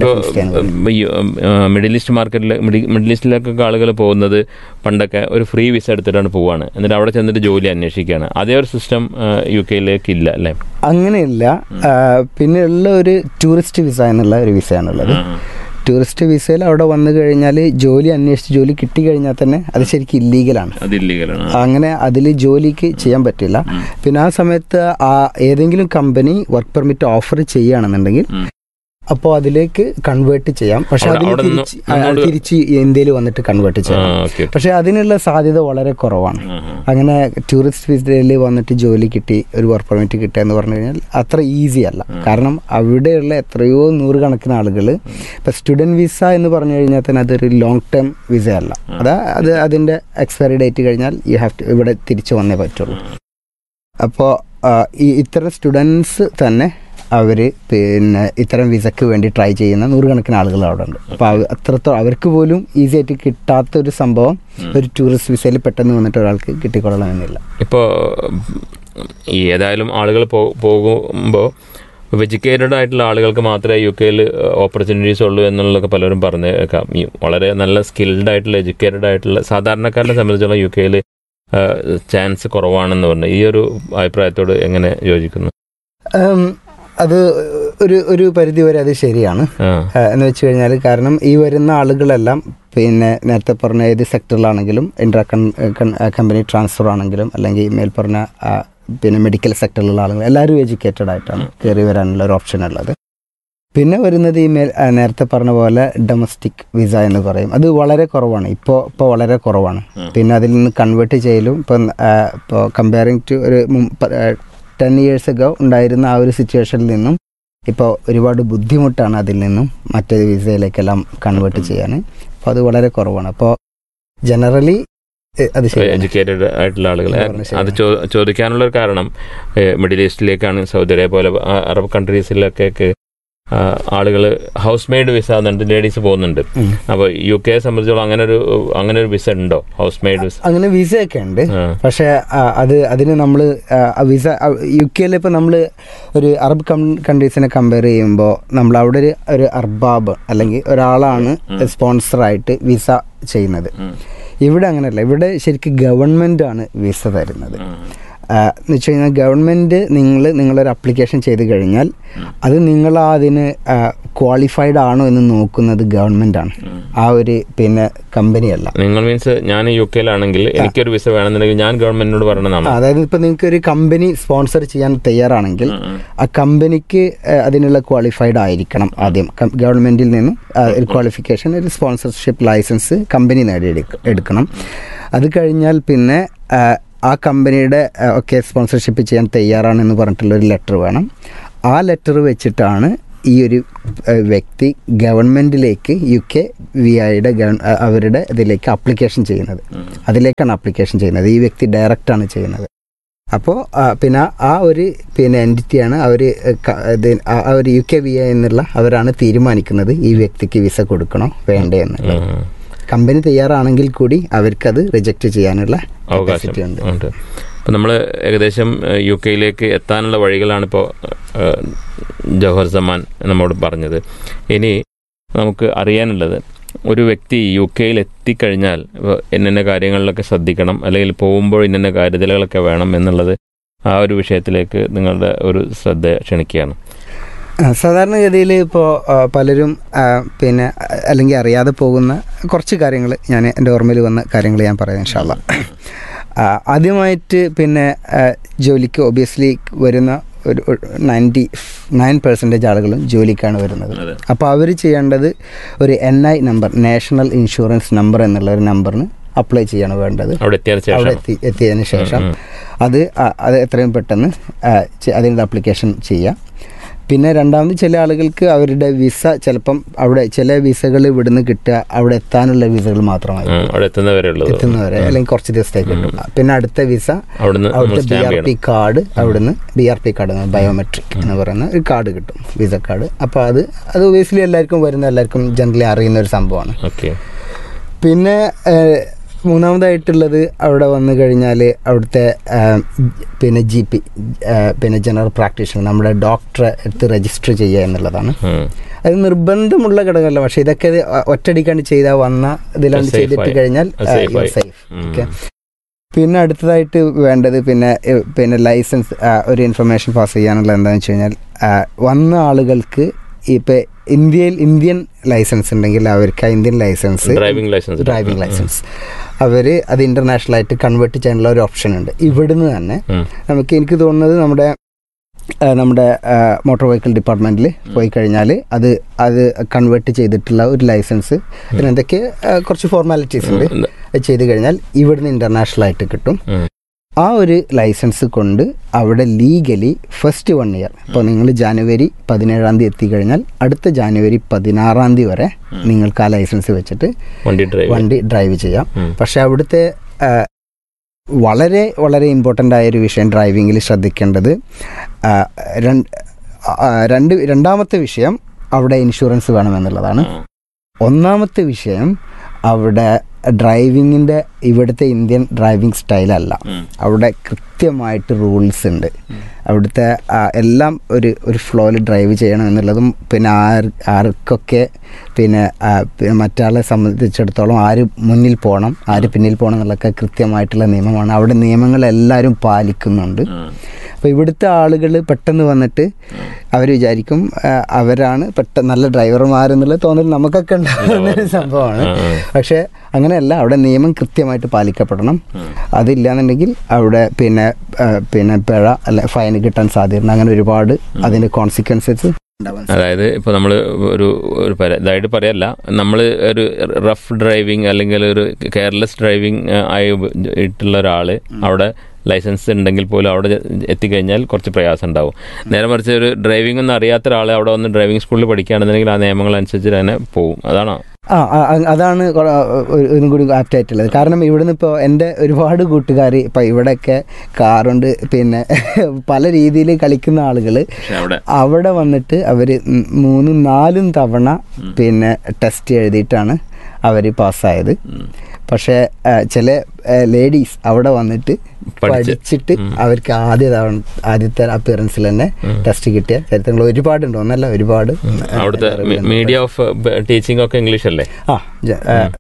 മിഡിൽ ഈസ്റ്റ് മാർക്കറ്റിൽ മിഡിൽ ഈസ്റ്റിലേക്കൊക്കെ ആളുകൾ പോകുന്നത് പണ്ടൊക്കെ ഒരു ഫ്രീ വിസ എടുത്തിട്ടാണ് പോവാണ്, എന്നിട്ട് അവിടെ ചെന്നിട്ട് ജോലി അന്വേഷിക്കുകയാണ്. അതേ ഒരു സിസ്റ്റം യു കെയിലേക്ക് ഇല്ല അല്ലേ? അങ്ങനെയില്ല. പിന്നെ ഉള്ള ഒരു ടൂറിസ്റ്റ് വിസ എന്നുള്ള ഒരു വിസയാണുള്ളത്. ടൂറിസ്റ്റ് വിസയിൽ അവിടെ വന്നു കഴിഞ്ഞാൽ ജോലി അന്വേഷിച്ച് ജോലി കിട്ടി കഴിഞ്ഞാൽ തന്നെ അത് ശരിക്കും ഇല്ലീഗലാണ്. അങ്ങനെ അതിൽ ജോലിക്ക് ചെയ്യാൻ പറ്റില്ല. പിന്നെ ആ സമയത്ത് ആ ഏതെങ്കിലും കമ്പനി വർക്ക് പെർമിറ്റ് ഓഫർ ചെയ്യുകയാണെന്നുണ്ടെങ്കിൽ അപ്പോൾ അതിലേക്ക് കൺവേർട്ട് ചെയ്യാം. പക്ഷെ അതിന് തിരിച്ച് തിരിച്ച് ഇന്ത്യയിൽ വന്നിട്ട് കൺവേർട്ട് ചെയ്യാം. പക്ഷെ അതിനുള്ള സാധ്യത വളരെ കുറവാണ്. അങ്ങനെ ടൂറിസ്റ്റ് വിസയിൽ വന്നിട്ട് ജോലി കിട്ടി ഒരു വർക്ക് പെർമിറ്റ് കിട്ടുക എന്ന് പറഞ്ഞു കഴിഞ്ഞാൽ അത്ര ഈസി അല്ല. കാരണം അവിടെയുള്ള എത്രയോ നൂറുകണക്കിന് ആളുകൾ ഇപ്പം സ്റ്റുഡൻറ്റ് വിസ എന്ന് പറഞ്ഞു കഴിഞ്ഞാൽ തന്നെ അതൊരു ലോങ് ടേം വിസ അല്ല. അതാ അത് അതിൻ്റെ എക്സ്പയറി ഡേറ്റ് കഴിഞ്ഞാൽ യു ഹാവ് ടു ഇവിടെ തിരിച്ചു വന്നേ പറ്റുള്ളൂ. അപ്പോൾ ഈ ഇത്തരം സ്റ്റുഡൻസ് തന്നെ അവർ പിന്നെ ഇത്തരം വിസയ്ക്ക് വേണ്ടി ട്രൈ ചെയ്യുന്ന നൂറുകണക്കിന് ആളുകൾ അവിടെ ഉണ്ട്. അപ്പോൾ അത്രത്തോളം അവർക്ക് പോലും ഈസി ആയിട്ട് കിട്ടാത്തൊരു സംഭവം ഒരു ടൂറിസ്റ്റ് വിസയിൽ പെട്ടെന്ന് വന്നിട്ട് ഒരാൾക്ക് കിട്ടിക്കൊള്ളണമെന്നില്ല. ഇപ്പോൾ ഈ ഏതായാലും ആളുകൾ പോകുമ്പോൾ എഡ്യൂക്കേറ്റഡ് ആയിട്ടുള്ള ആളുകൾക്ക് മാത്രമേ യു കെയിൽ ഓപ്പർച്യൂണിറ്റീസ് ഉള്ളൂ എന്നുള്ളതൊക്കെ പലരും പറഞ്ഞേക്കാം. ഈ വളരെ നല്ല സ്കിൽഡ് ആയിട്ടുള്ള എഡ്യൂക്കേറ്റഡ് ആയിട്ടുള്ള സാധാരണക്കാരനെ സംബന്ധിച്ചുള്ള യു കെയിൽ ചാൻസ് കുറവാണെന്ന് പറഞ്ഞു. ഈ ഒരു അഭിപ്രായത്തോട് എങ്ങനെ യോജിക്കുന്നു? അത് ഒരു ഒരു പരിധി വരെ അത് ശരിയാണ് എന്ന് വെച്ച് കഴിഞ്ഞാൽ, കാരണം ഈ വരുന്ന ആളുകളെല്ലാം പിന്നെ നേരത്തെ പറഞ്ഞ ഏത് സെക്ടറിലാണെങ്കിലും ഇൻട്രാ കമ്പനി ട്രാൻസ്ഫർ ആണെങ്കിലും അല്ലെങ്കിൽ മേൽ പറഞ്ഞ പിന്നെ മെഡിക്കൽ സെക്ടറിലുള്ള ആളുകൾ എല്ലാവരും എഡ്യൂക്കേറ്റഡ് ആയിട്ടാണ് കയറി വരാനുള്ള ഒരു ഓപ്ഷൻ ഉള്ളത്. പിന്നെ വരുന്നത് ഈ മേൽ നേരത്തെ പറഞ്ഞ പോലെ ഡൊമസ്റ്റിക് വിസ എന്ന് പറയും. അത് വളരെ കുറവാണ്, ഇപ്പോൾ ഇപ്പോൾ വളരെ കുറവാണ്. പിന്നെ അതിൽ നിന്ന് കൺവേർട്ട് ചെയ്യലും ഇപ്പം ഇപ്പോൾ കമ്പയറിങ് ടു ഒരു ടെൻ ഇയേഴ്സ് അഗോ ഉണ്ടായിരുന്ന ആ ഒരു സിറ്റുവേഷനിൽ നിന്നും ഇപ്പോൾ ഒരുപാട് ബുദ്ധിമുട്ടാണ് അതിൽ നിന്നും മറ്റേ വിസയിലേക്കെല്ലാം കൺവേർട്ട് ചെയ്യാൻ. അപ്പോൾ അത് വളരെ കുറവാണ്. അപ്പോൾ ജനറലി അത് എഡ്യൂക്കേറ്റഡ് ആയിട്ടുള്ള ആളുകൾ അത് ചോദിക്കാനുള്ളൊരു കാരണം മിഡിൽ ഈസ്റ്റിലേക്കാണ്. സൗദി അറേബ്യ പോലെ അറബ് കൺട്രീസിലൊക്കെ ആളുകൾ ഹൗസ് മെയ്ഡ് വിസ എന്നുണ്ട്, ലേഡീസ് പോകുന്നുണ്ട്. അപ്പോൾ യു കെയെ സംബന്ധിച്ചോളം അങ്ങനെ ഒരു അങ്ങനെ ഒരു വിസ ഉണ്ടോ? ഹൗസ് മെയ്ഡ് വിസ അങ്ങനെ വിസയൊക്കെ ഉണ്ട്. പക്ഷേ അത് അതിന് നമ്മൾ വിസ യു കെയിൽ ഇപ്പോൾ നമ്മൾ ഒരു അറബ് കൺട്രീസിനെ കമ്പയർ ചെയ്യുമ്പോൾ നമ്മൾ അവിടെ ഒരു ഒരു അർബാബ് അല്ലെങ്കിൽ ഒരാളാണ് സ്പോൺസറായിട്ട് വിസ ചെയ്യുന്നത്. ഇവിടെ അങ്ങനെയല്ല. ഇവിടെ ശരിക്കും ഗവൺമെൻറ്റാണ് വിസ തരുന്നത്. എന്ന് വെച്ച് കഴിഞ്ഞാൽ ഗവൺമെൻറ് നിങ്ങൾ നിങ്ങളൊരു അപ്ലിക്കേഷൻ ചെയ്ത് കഴിഞ്ഞാൽ അത് നിങ്ങൾ അതിന് ക്വാളിഫൈഡ് ആണോ എന്ന് നോക്കുന്നത് ഗവൺമെൻറ്റാണ്, ആ ഒരു പിന്നെ കമ്പനിയല്ല. നിങ്ങൾ മീൻസ് ഞാൻ യു കെയിലാണെങ്കിൽ എനിക്കൊരു വിസ വേണമെന്നുണ്ടെങ്കിൽ ഞാൻ ഗവൺമെന്റിനോട് പറയണമെന്നാണ്. അതായത് ഇപ്പോൾ നിങ്ങൾക്ക് ഒരു കമ്പനി സ്പോൺസർ ചെയ്യാൻ തയ്യാറാണെങ്കിൽ ആ കമ്പനിക്ക് അതിനുള്ള ക്വാളിഫൈഡ് ആയിരിക്കണം ആദ്യം. ഗവൺമെൻറ്റിൽ നിന്നും ഒരു ക്വാളിഫിക്കേഷൻ, ഒരു സ്പോൺസർഷിപ്പ് ലൈസൻസ് കമ്പനി നേടിയെടുക്ക എടുക്കണം. അത് കഴിഞ്ഞാൽ പിന്നെ ആ കമ്പനിയുടെ ഒക്കെ സ്പോൺസർഷിപ്പ് ചെയ്യാൻ തയ്യാറാണെന്ന് പറഞ്ഞിട്ടുള്ളൊരു ലെറ്റർ വേണം. ആ ലെറ്റർ വെച്ചിട്ടാണ് ഈ ഒരു വ്യക്തി ഗവൺമെൻറ്റിലേക്ക് യു കെ വി ഐയുടെ അവരുടെ ഇതിലേക്ക് അപ്ലിക്കേഷൻ ചെയ്യുന്നത്. അതിലേക്കാണ് അപ്ലിക്കേഷൻ ചെയ്യുന്നത്. ഈ വ്യക്തി ഡയറക്റ്റാണ് ചെയ്യുന്നത്. അപ്പോൾ പിന്നെ ആ ഒരു പിന്നെ എൻറ്റിറ്റിയാണ് അവർ ആ ഒരു യു കെ വി ഐ എന്നുള്ള അവരാണ് തീരുമാനിക്കുന്നത് ഈ വ്യക്തിക്ക് വിസ കൊടുക്കണോ വേണ്ടേ എന്നുള്ളത്. കമ്പനി തയ്യാറാണെങ്കിൽ കൂടി അവർക്കത് റിജക്റ്റ് ചെയ്യാനുള്ള അവകാശം ഉണ്ട്. അപ്പോൾ നമ്മൾ ഏകദേശം യു കെയിലേക്ക് എത്താനുള്ള വഴികളാണ് ഇപ്പോൾ ജൗഹർ സമാൻ നമ്മോട് പറഞ്ഞത്. ഇനി നമുക്ക് അറിയാനുള്ളത്, ഒരു വ്യക്തി യു കെയിൽ എത്തിക്കഴിഞ്ഞാൽ ഇന്ന കാര്യങ്ങളിലൊക്കെ ശ്രദ്ധിക്കണം, അല്ലെങ്കിൽ പോകുമ്പോൾ ഇന്ന കരുതലുകളൊക്കെ വേണം എന്നുള്ളത്, ആ ഒരു വിഷയത്തിലേക്ക് നിങ്ങളുടെ ഒരു ശ്രദ്ധ ക്ഷണിക്കുകയാണ്. സാധാരണഗതിയിൽ ഇപ്പോൾ പലരും പിന്നെ അല്ലെങ്കിൽ അറിയാതെ പോകുന്ന കുറച്ച് കാര്യങ്ങൾ ഞാൻ എൻ്റെ ഓർമ്മയിൽ വന്ന കാര്യങ്ങൾ ഞാൻ പറയാം ഇൻഷാ അല്ലാ. ആദ്യമായിട്ട് പിന്നെ ജോലിക്ക് ഒബിയസ്ലി വരുന്ന ഒരു നയൻറ്റി നയൻ പെർസെൻറ്റേജ് ആളുകളും ജോലിക്കാണ് വരുന്നത്. അപ്പോൾ അവർ ചെയ്യേണ്ടത് ഒരു N I number, national insurance number എന്നുള്ള ഒരു നമ്പറിന് അപ്ലൈ ചെയ്യാണ് വേണ്ടത്. അവിടെ എത്തി എത്തിയതിന് ശേഷം അത് അത് എത്രയും പെട്ടെന്ന് അതിൻ്റെ അപ്ലിക്കേഷൻ ചെയ്യുക. പിന്നെ രണ്ടാമത് ചില ആളുകൾക്ക് അവരുടെ വിസ ചിലപ്പം അവിടെ ചില വിസകൾ ഇവിടുന്ന് കിട്ടുക അവിടെ എത്താനുള്ള വിസകൾ മാത്രമായിരിക്കും, എത്തുന്നവരെ അല്ലെങ്കിൽ കുറച്ച് ദിവസത്തേക്ക് കിട്ടും. പിന്നെ അടുത്ത വിസ അവിടുത്തെ ബി ആർ പി കാർഡ്, അവിടുന്ന് B R P card biometric എന്ന് പറയുന്ന ഒരു കാർഡ് കിട്ടും, വിസ കാർഡ്. അപ്പോൾ അത് അത് ഒബിയസ്ലി എല്ലാവർക്കും വരുന്ന എല്ലാവർക്കും ജനറലി അറിയുന്ന ഒരു സംഭവമാണ്. പിന്നെ മൂന്നാമതായിട്ടുള്ളത് അവിടെ വന്നു കഴിഞ്ഞാൽ അവിടുത്തെ പിന്നെ ജി പി പിന്നെ ജനറൽ പ്രാക്ടീഷണർ, നമ്മുടെ ഡോക്ടറെ എടുത്ത് രജിസ്റ്റർ ചെയ്യുക എന്നുള്ളതാണ്. അത് നിർബന്ധമുള്ള ഘടകമല്ല, പക്ഷേ ഇതൊക്കെ ഒറ്റയടിക്കാണ്ട് ചെയ്താൽ വന്ന ഇതിലാണ് ചെയ്തിട്ട് കഴിഞ്ഞാൽ സേഫ്. ഓക്കെ. പിന്നെ അടുത്തതായിട്ട് വേണ്ടത് പിന്നെ പിന്നെ ലൈസൻസ് ഒരു ഇൻഫർമേഷൻ പാസ് ചെയ്യാനുള്ള എന്താണെന്ന് വെച്ച് കഴിഞ്ഞാൽ വന്ന ആളുകൾക്ക് ഇപ്പം ഇന്ത്യയിൽ ഇന്ത്യൻ ലൈസൻസ് ഉണ്ടെങ്കിൽ അവർക്ക് ആ Indian licence driving licence driving licence അവർ അത് ഇൻ്റർനാഷണൽ ആയിട്ട് കൺവേർട്ട് ചെയ്യാനുള്ള ഒരു ഓപ്ഷൻ ഉണ്ട്. ഇവിടുന്ന് തന്നെ നമുക്ക് എനിക്ക് തോന്നുന്നത് നമ്മുടെ നമ്മുടെ മോട്ടോർ വെഹിക്കിൾ ഡിപ്പാർട്ട്മെൻറ്റിൽ പോയി കഴിഞ്ഞാൽ അത് അത് കൺവേർട്ട് ചെയ്തിട്ടുള്ള ഒരു ലൈസൻസ്, അതിനെന്തൊക്കെ കുറച്ച് ഫോർമാലിറ്റീസ് ഉണ്ട്, ചെയ്ത് കഴിഞ്ഞാൽ ഇവിടുന്ന് ഇൻ്റർനാഷണൽ ആയിട്ട് കിട്ടും. ആ ഒരു ലൈസൻസ് കൊണ്ട് അവിടെ ലീഗലി ഫസ്റ്റ് വൺ ഇയർ, ഇപ്പോൾ നിങ്ങൾ ജാനുവരി പതിനേഴാം തീയതി എത്തിക്കഴിഞ്ഞാൽ അടുത്ത ജാനുവരി പതിനാറാം തീയതി വരെ നിങ്ങൾക്ക് ആ ലൈസൻസ് വെച്ചിട്ട് വണ്ടി ഡ്രൈവ് ചെയ്യാം. പക്ഷെ അവിടുത്തെ വളരെ വളരെ ഇമ്പോർട്ടൻ്റ് ആയൊരു വിഷയം ഡ്രൈവിങ്ങിൽ ശ്രദ്ധിക്കേണ്ടത് രണ്ട് രണ്ടാമത്തെ വിഷയം അവിടെ ഇൻഷുറൻസ് വേണമെന്നുള്ളതാണ്. ഒന്നാമത്തെ വിഷയം അവിടെ ഡ്രൈവിങ്ങിൻ്റെ ഇവിടുത്തെ ഇന്ത്യൻ ഡ്രൈവിംഗ് സ്റ്റൈലല്ല, അവിടെ കൃത്യമായിട്ട് റൂൾസ് ഉണ്ട്. അവിടുത്തെ എല്ലാം ഒരു ഒരു ഫ്ലോയിൽ ഡ്രൈവ് ചെയ്യണം എന്നുള്ളതും പിന്നെ ആർ ആർക്കൊക്കെ പിന്നെ മറ്റാളെ സംബന്ധിച്ചിടത്തോളം ആര് മുന്നിൽ പോകണം ആര് പിന്നിൽ പോകണം എന്നുള്ളതൊക്കെ കൃത്യമായിട്ടുള്ള നിയമമാണ്. അവിടെ നിയമങ്ങളെല്ലാവരും പാലിക്കുന്നുണ്ട്. അപ്പോൾ ഇവിടുത്തെ ആളുകൾ പെട്ടെന്ന് വന്നിട്ട് അവർ വിചാരിക്കും അവരാണ് പെട്ടെന്ന് നല്ല ഡ്രൈവർമാരെന്നുള്ള തോന്നൽ നമുക്കൊക്കെ ഉണ്ടാകുന്നൊരു സംഭവമാണ്. പക്ഷേ അങ്ങനെയല്ല, അവിടെ നിയമം കൃത്യമായിട്ട് പാലിക്കപ്പെടണം. അതില്ലാന്നുണ്ടെങ്കിൽ അവിടെ പിന്നെ പിന്നെ പിഴ അല്ല ഫൈൻ കിട്ടാൻ സാധ്യത, അങ്ങനെ ഒരുപാട് അതിൻ്റെ കോൺസിക്വൻസസ്. അതായത് ഇപ്പോൾ നമ്മൾ ഒരു ഒരു ഇതായിട്ട് പറയല്ല, നമ്മൾ ഒരു റഫ് ഡ്രൈവിങ് അല്ലെങ്കിൽ ഒരു കെയർലെസ് ഡ്രൈവിങ് ആയിട്ടുള്ള ഒരാൾ അവിടെ ലൈസൻസ് ഉണ്ടെങ്കിൽ പോലും അവിടെ എത്തിക്കഴിഞ്ഞാൽ കുറച്ച് പ്രയാസം ഉണ്ടാവും. നേരെ മറിച്ച് ഒരു ഡ്രൈവിംഗ് ഒന്നും അറിയാത്ത ഒരാൾ അവിടെ വന്ന് ഡ്രൈവിംഗ് സ്കൂളിൽ പഠിക്കുകയാണെന്നുണ്ടെങ്കിൽ ആ നിയമങ്ങൾ അനുസരിച്ച് തന്നെ പോകും. അതാണോ? ആ അതാണ് ഒന്നും കൂടി ആപ്റ്റായിട്ടുള്ളത്. കാരണം ഇവിടുന്ന് ഇപ്പോൾ എൻ്റെ ഒരുപാട് കൂട്ടുകാർ ഇപ്പം ഇവിടെയൊക്കെ കാറുണ്ട് പിന്നെ പല രീതിയിൽ കളിക്കുന്ന ആളുകൾ അവിടെ വന്നിട്ട് അവർ മൂന്നും നാലും തവണ പിന്നെ ടെസ്റ്റ് എഴുതിയിട്ടാണ് അവർ പാസ്സായത്. പക്ഷേ ചില ലേഡീസ് അവിടെ വന്നിട്ട് പഠിച്ചിട്ട് അവർക്ക് ആദ്യ തവണ ആദ്യത്തെ അപ്പിയറൻസിൽ തന്നെ ടെസ്റ്റ് കിട്ടിയ ചരിത്രങ്ങൾ ഒരുപാടുണ്ട്. ഒന്നല്ല, ഒരുപാട്. മീഡിയ ഓഫ് ടീച്ചിങ് ഒക്കെ ഇംഗ്ലീഷ് അല്ലേ? ആ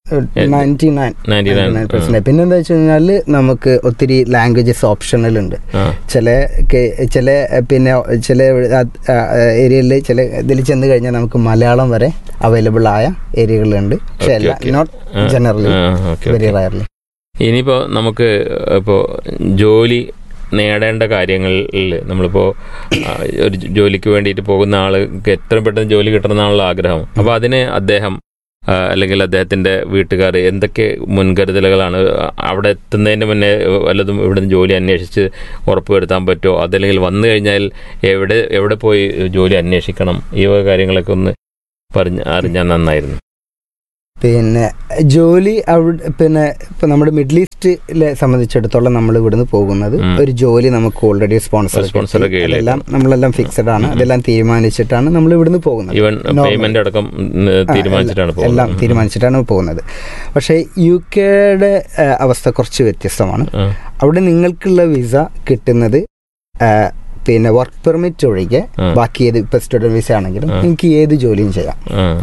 നയൻറ്റി നയൻ പെർസെന്റ്. പിന്നെന്താ വെച്ച് കഴിഞ്ഞാൽ നമുക്ക് ഒത്തിരി ലാംഗ്വേജസ് ഓപ്ഷണൽ ഉണ്ട്. ചില ചില പിന്നെ ചില ഏരിയയിൽ ചില ഇതിൽ ചെന്ന് കഴിഞ്ഞാൽ നമുക്ക് മലയാളം വരെ അവൈലബിൾ ആയ ഏരിയകളുണ്ട്. പക്ഷെ അല്ല, നോട്ട് ജനറലി, വെരി റയർലി. ഇനിയിപ്പോൾ നമുക്ക് ഇപ്പോൾ ജോലി നേടേണ്ട കാര്യങ്ങളിൽ നമ്മളിപ്പോൾ ഒരു ജോലിക്ക് വേണ്ടിയിട്ട് പോകുന്ന ആൾക്ക് എത്രയും പെട്ടെന്ന് ജോലി കിട്ടണമെന്നാണുള്ള ആഗ്രഹം. അപ്പോൾ അതിന് അദ്ദേഹം അല്ലെങ്കിൽ അദ്ദേഹത്തിൻ്റെ വീട്ടുകാർ എന്തൊക്കെ മുൻകരുതലുകളാണ്, അവിടെ എത്തുന്നതിന് മുന്നേ വല്ലതും ഇവിടുന്ന് ജോലി അന്വേഷിച്ച് ഉറപ്പുവരുത്താൻ പറ്റുമോ, അതല്ലെങ്കിൽ വന്നു കഴിഞ്ഞാൽ എവിടെ എവിടെ പോയി ജോലി അന്വേഷിക്കണം, ഈ വക കാര്യങ്ങളൊക്കെ ഒന്ന് പറഞ്ഞ് അറിഞ്ഞാൽ നന്നായിരുന്നു. പിന്നെ ജോലി അവിടെ പിന്നെ ഇപ്പം നമ്മുടെ മിഡിൽ ഈസ്റ്റിലെ സംബന്ധിച്ചിടത്തോളം നമ്മൾ ഇവിടുന്ന് പോകുന്നത് ഒരു ജോലി നമുക്ക് ഓൾറെഡി സ്പോൺസർ എല്ലാം നമ്മളെല്ലാം ഫിക്സഡ് ആണ്, അതെല്ലാം തീരുമാനിച്ചിട്ടാണ് നമ്മൾ ഇവിടുന്ന് പോകുന്നത്. എല്ലാം തീരുമാനിച്ചിട്ടാണ് പോകുന്നത്. പക്ഷേ യു കെയുടെ അവസ്ഥ കുറച്ച് വ്യത്യസ്തമാണ്. അവിടെ നിങ്ങൾക്കുള്ള വിസ കിട്ടുന്നത് പിന്നെ വർക്ക് പെർമിറ്റ് ഒഴികെ ബാക്കി ഏത് ഇപ്പം സ്റ്റുഡൻറ് വിസ ആണെങ്കിലും നിങ്ങൾക്ക് ഏത് ജോലിയും ചെയ്യാം.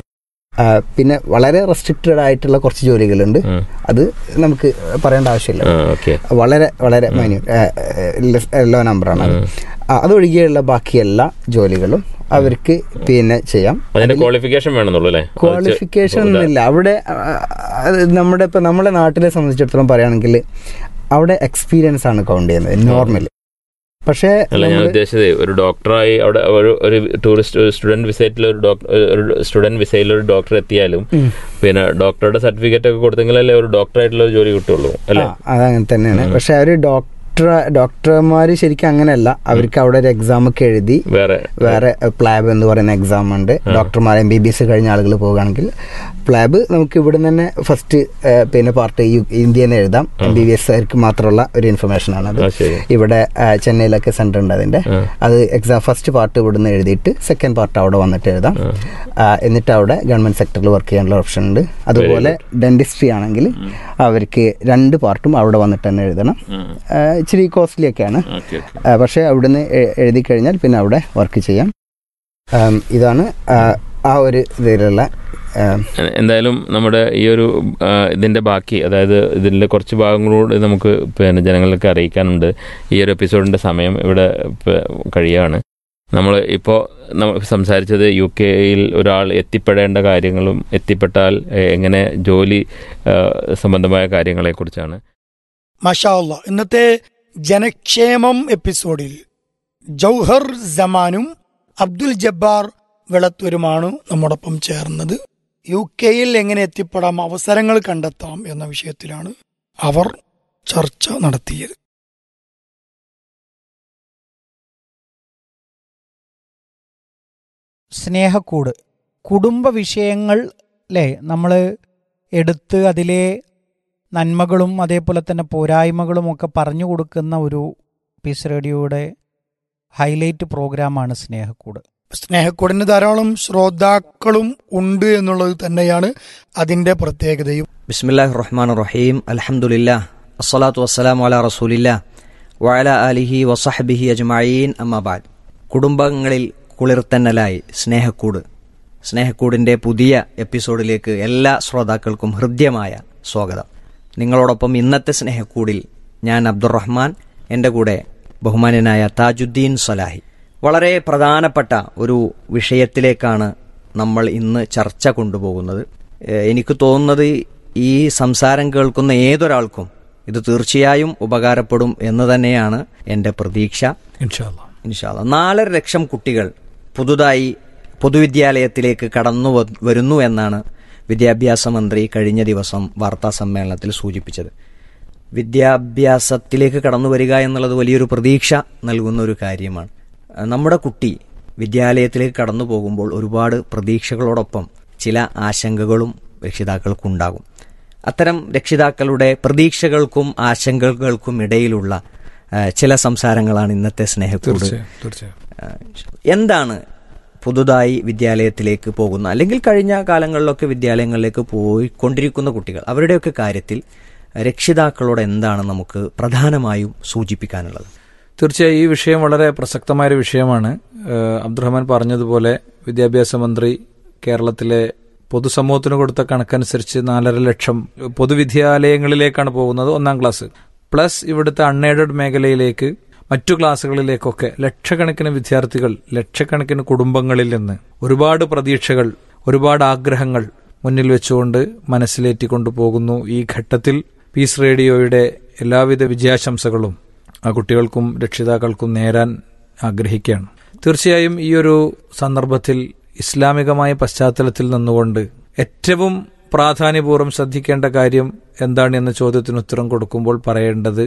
പിന്നെ വളരെ റെസ്ട്രിക്റ്റഡ് ആയിട്ടുള്ള കുറച്ച് ജോലികളുണ്ട്, അത് നമുക്ക് പറയേണ്ട ആവശ്യമില്ല, വളരെ വളരെ മൈന്യൂട്ട് ലോ നമ്പറാണ് അത്. അതൊഴികെയുള്ള ബാക്കി എല്ലാ ജോലികളും അവർക്ക് പിന്നെ ചെയ്യാം. ക്വാളിഫിക്കേഷൻ വേണമെന്നുള്ളൂ. ക്വാളിഫിക്കേഷൻ ഒന്നുമില്ല അവിടെ. നമ്മുടെ ഇപ്പം നമ്മുടെ നാട്ടിലെ സംബന്ധിച്ചിടത്തോളം പറയുകയാണെങ്കിൽ അവിടെ എക്സ്പീരിയൻസ് ആണ് കൗണ്ട് ചെയ്യുന്നത് നോർമലി. പക്ഷേ അല്ല, ഞാൻ ഉദ്ദേശിച്ചത് ഒരു ഡോക്ടറായി അവിടെ ഒരു ടൂറിസ്റ്റ് സ്റ്റുഡന്റ് വിസയിൽ ഒരു ഡോക്ടർ ഒരു സ്റ്റുഡന്റ് വിസയിൽ ഒരു ഡോക്ടർ എത്തിയാലും പിന്നെ ഡോക്ടറുടെ സർട്ടിഫിക്കറ്റ് ഒക്കെ കൊടുത്തെങ്കിലല്ലേ ഒരു ഡോക്ടറായിട്ടുള്ള ഒരു ജോലി കിട്ടുള്ളൂ അല്ലേ? അതങ്ങനെ തന്നെയാണ്. പക്ഷെ അവർ ഡോക്ടർ ഡോക്ടർമാർ ശരിക്കും അങ്ങനെയല്ല, അവർക്ക് അവിടെ ഒരു എക്സാം ഒക്കെ എഴുതി വേറെ വേറെ പ്ലാബ് എന്ന് പറയുന്ന എക്സാം ഉണ്ട്. ഡോക്ടർമാർ എം ബി ബി എസ് കഴിഞ്ഞ ആളുകൾ പോകുകയാണെങ്കിൽ പ്ലാബ് നമുക്ക് ഇവിടെ തന്നെ ഫസ്റ്റ് പിന്നെ പാർട്ട് ഇന്ത്യയിൽ നിന്ന് എഴുതാം. എം ബി ബി എസ് ആർക്ക് മാത്രമുള്ള ഒരു ഇൻഫർമേഷൻ ആണ് അത്. ഇവിടെ ചെന്നൈയിലൊക്കെ സെന്റർ ഉണ്ട് അതിന്റെ. അത് എക്സാം ഫസ്റ്റ് പാർട്ട് ഇവിടുന്ന് എഴുതിയിട്ട് സെക്കൻഡ് പാർട്ട് അവിടെ വന്നിട്ട് എഴുതാം. എന്നിട്ട് അവിടെ ഗവൺമെന്റ് സെക്ടറിൽ വർക്ക് ചെയ്യാനുള്ള ഓപ്ഷൻ ഉണ്ട്. അതുപോലെ ഡെന്റിസ്ട്രി ആണെങ്കിൽ അവർക്ക് രണ്ട് പാർട്ടും അവിടെ വന്നിട്ട് തന്നെ എഴുതണം. ഇച്ചിരി കോസ്റ്റ്ലി ഒക്കെയാണ്, പക്ഷെ അവിടുന്ന് എഴുതി കഴിഞ്ഞാൽ പിന്നെ അവിടെ വർക്ക് ചെയ്യാം. ഇതാണ് ആ ഒരു ഇതിലുള്ള. എന്തായാലും നമ്മുടെ ഈ ഒരു ഇതിൻ്റെ ബാക്കി, അതായത് ഇതിൻ്റെ കുറച്ച് ഭാഗങ്ങളോട് നമുക്ക് പിന്നെ ജനങ്ങൾക്ക് അറിയിക്കാനുണ്ട്. ഈ ഒരു എപ്പിസോഡിൻ്റെ സമയം ഇവിടെ കഴിയുകയാണ്. നമ്മൾ ഇപ്പോൾ നമ്മൾ സംസാരിച്ചത് യു കെയിൽ ഒരാൾ എത്തിപ്പെടേണ്ട കാര്യങ്ങളും എത്തിപ്പെട്ടാൽ എങ്ങനെ ജോലി സംബന്ധമായ കാര്യങ്ങളെക്കുറിച്ചാണ്. മാഷാ അല്ലാഹ്. ഇന്നത്തെ ജനക്ഷേമം എപ്പിസോഡിൽ ജൗഹർ ജമാനും അബ്ദുൽ ജബ്ബാർ വെളത്തൂരുമാണ് നമ്മോടൊപ്പം ചേർന്നത്. യു കെയിൽ എങ്ങനെ എത്തിപ്പെടാം, അവസരങ്ങൾ കണ്ടെത്താം എന്ന വിഷയത്തിലാണ് അവർ ചർച്ച നടത്തിയത്. സ്നേഹക്കൂട് കുടുംബ വിഷയങ്ങൾ അല്ലേ നമ്മൾ എടുത്ത് അതിലെ നന്മകളും അതേപോലെ തന്നെ പോരായ്മകളും ഒക്കെ പറഞ്ഞു കൊടുക്കുന്ന ഒരു പീസ് റേഡിയോയുടെ ഹൈലൈറ്റ് പ്രോഗ്രാമാണ് സ്നേഹക്കൂട്. സ്നേഹക്കൂടിന് ധാരാളം ശ്രോതാക്കളും ഉണ്ട് എന്നുള്ളത് തന്നെയാണ് അതിൻ്റെ പ്രത്യേകതയും. ബിസ്മില്ലാഹിർ റഹ്മാനിർ റഹീം. അൽഹംദുലില്ലാഹ് അസ്സലാത്തു വസ്സലാമു അലാ റസൂലില്ലാഹ് വഅലാ ആലിഹി വസഹ്ബിഹി അജ്മഈൻ. അമ്മാ ബഅദ്. കുടുംബങ്ങളിൽ കുളിർത്തന്നലായി സ്നേഹക്കൂട്. സ്നേഹക്കൂടിൻ്റെ പുതിയ എപ്പിസോഡിലേക്ക് എല്ലാ ശ്രോതാക്കൾക്കും ഹൃദ്യമായ സ്വാഗതം. നിങ്ങളോടൊപ്പം ഇന്നത്തെ സ്നേഹക്കൂടിൽ ഞാൻ അബ്ദുറഹ്മാൻ, എൻ്റെ കൂടെ ബഹുമാന്യനായ താജുദ്ദീൻ സലാഹി. വളരെ പ്രധാനപ്പെട്ട ഒരു വിഷയത്തിലേക്കാണ് നമ്മൾ ഇന്ന് ചർച്ച കൊണ്ടുപോകുന്നത്. എനിക്ക് തോന്നുന്നത് ഈ സംസാരം കേൾക്കുന്ന ഏതൊരാൾക്കും ഇത് തീർച്ചയായും ഉപകാരപ്പെടും എന്ന് തന്നെയാണ് എൻ്റെ പ്രതീക്ഷ. ഇൻഷാ അല്ലാഹ്. നാലര ലക്ഷം കുട്ടികൾ പുതുതായി പൊതുവിദ്യാലയത്തിലേക്ക് കടന്നു വരുന്നു എന്നാണ് വിദ്യാഭ്യാസ മന്ത്രി കഴിഞ്ഞ ദിവസം വാർത്താ സമ്മേളനത്തിൽ സൂചിപ്പിച്ചത്. വിദ്യാഭ്യാസത്തിലേക്ക് കടന്നു വരിക എന്നുള്ളത് വലിയൊരു പ്രതീക്ഷ നൽകുന്ന ഒരു കാര്യമാണ്. നമ്മുടെ കുട്ടി വിദ്യാലയത്തിലേക്ക് കടന്നു പോകുമ്പോൾ ഒരുപാട് പ്രതീക്ഷകളോടൊപ്പം ചില ആശങ്കകളും രക്ഷിതാക്കൾക്കുണ്ടാകും. അത്തരം രക്ഷിതാക്കളുടെ പ്രതീക്ഷകൾക്കും ആശങ്കകൾക്കും ഇടയിലുള്ള ചില സംസാരങ്ങളാണ് ഇന്നത്തെ സ്നേഹക്കൂട്. എന്താണ് പുതുതായി വിദ്യാലയത്തിലേക്ക് പോകുന്ന അല്ലെങ്കിൽ കഴിഞ്ഞ കാലങ്ങളിലൊക്കെ വിദ്യാലയങ്ങളിലേക്ക് പോയിക്കൊണ്ടിരിക്കുന്ന കുട്ടികൾ, അവരുടെയൊക്കെ കാര്യത്തിൽ രക്ഷിതാക്കളോട് എന്താണ് നമുക്ക് പ്രധാനമായും സൂചിപ്പിക്കാനുള്ളത്? തീർച്ചയായും ഈ വിഷയം വളരെ പ്രസക്തമായൊരു വിഷയമാണ്. അബ്ദുറഹ്മാൻ പറഞ്ഞതുപോലെ വിദ്യാഭ്യാസ മന്ത്രി കേരളത്തിലെ പൊതുസമൂഹത്തിന് കൊടുത്ത കണക്കനുസരിച്ച് നാലര ലക്ഷം പൊതുവിദ്യാലയങ്ങളിലേക്കാണ് പോകുന്നത് ഒന്നാം ക്ലാസ്. പ്ലസ് ഇവിടുത്തെ അൺഎയ്ഡഡ് മേഖലയിലേക്ക് മറ്റു ക്ലാസ്സുകളിലേക്കൊക്കെ ലക്ഷക്കണക്കിന് വിദ്യാർത്ഥികൾ, ലക്ഷക്കണക്കിന് കുടുംബങ്ങളിൽ നിന്ന് ഒരുപാട് പ്രതീക്ഷകൾ, ഒരുപാട് ആഗ്രഹങ്ങൾ മുന്നിൽ വെച്ചുകൊണ്ട് മനസ്സിലേറ്റിക്കൊണ്ടു പോകുന്നു. ഈ ഘട്ടത്തിൽ പീസ് റേഡിയോയുടെ എല്ലാവിധ വിജയാശംസകളും ആ കുട്ടികൾക്കും രക്ഷിതാക്കൾക്കും നേരാൻ ആഗ്രഹിക്കുകയാണ്. തീർച്ചയായും ഈ ഒരു സന്ദർഭത്തിൽ ഇസ്ലാമികമായ പശ്ചാത്തലത്തിൽ നിന്നുകൊണ്ട് ഏറ്റവും പ്രാധാന്യപൂർവ്വം ശ്രദ്ധിക്കേണ്ട കാര്യം എന്താണ് എന്ന ചോദ്യത്തിന് ഉത്തരം കൊടുക്കുമ്പോൾ പറയേണ്ടത്,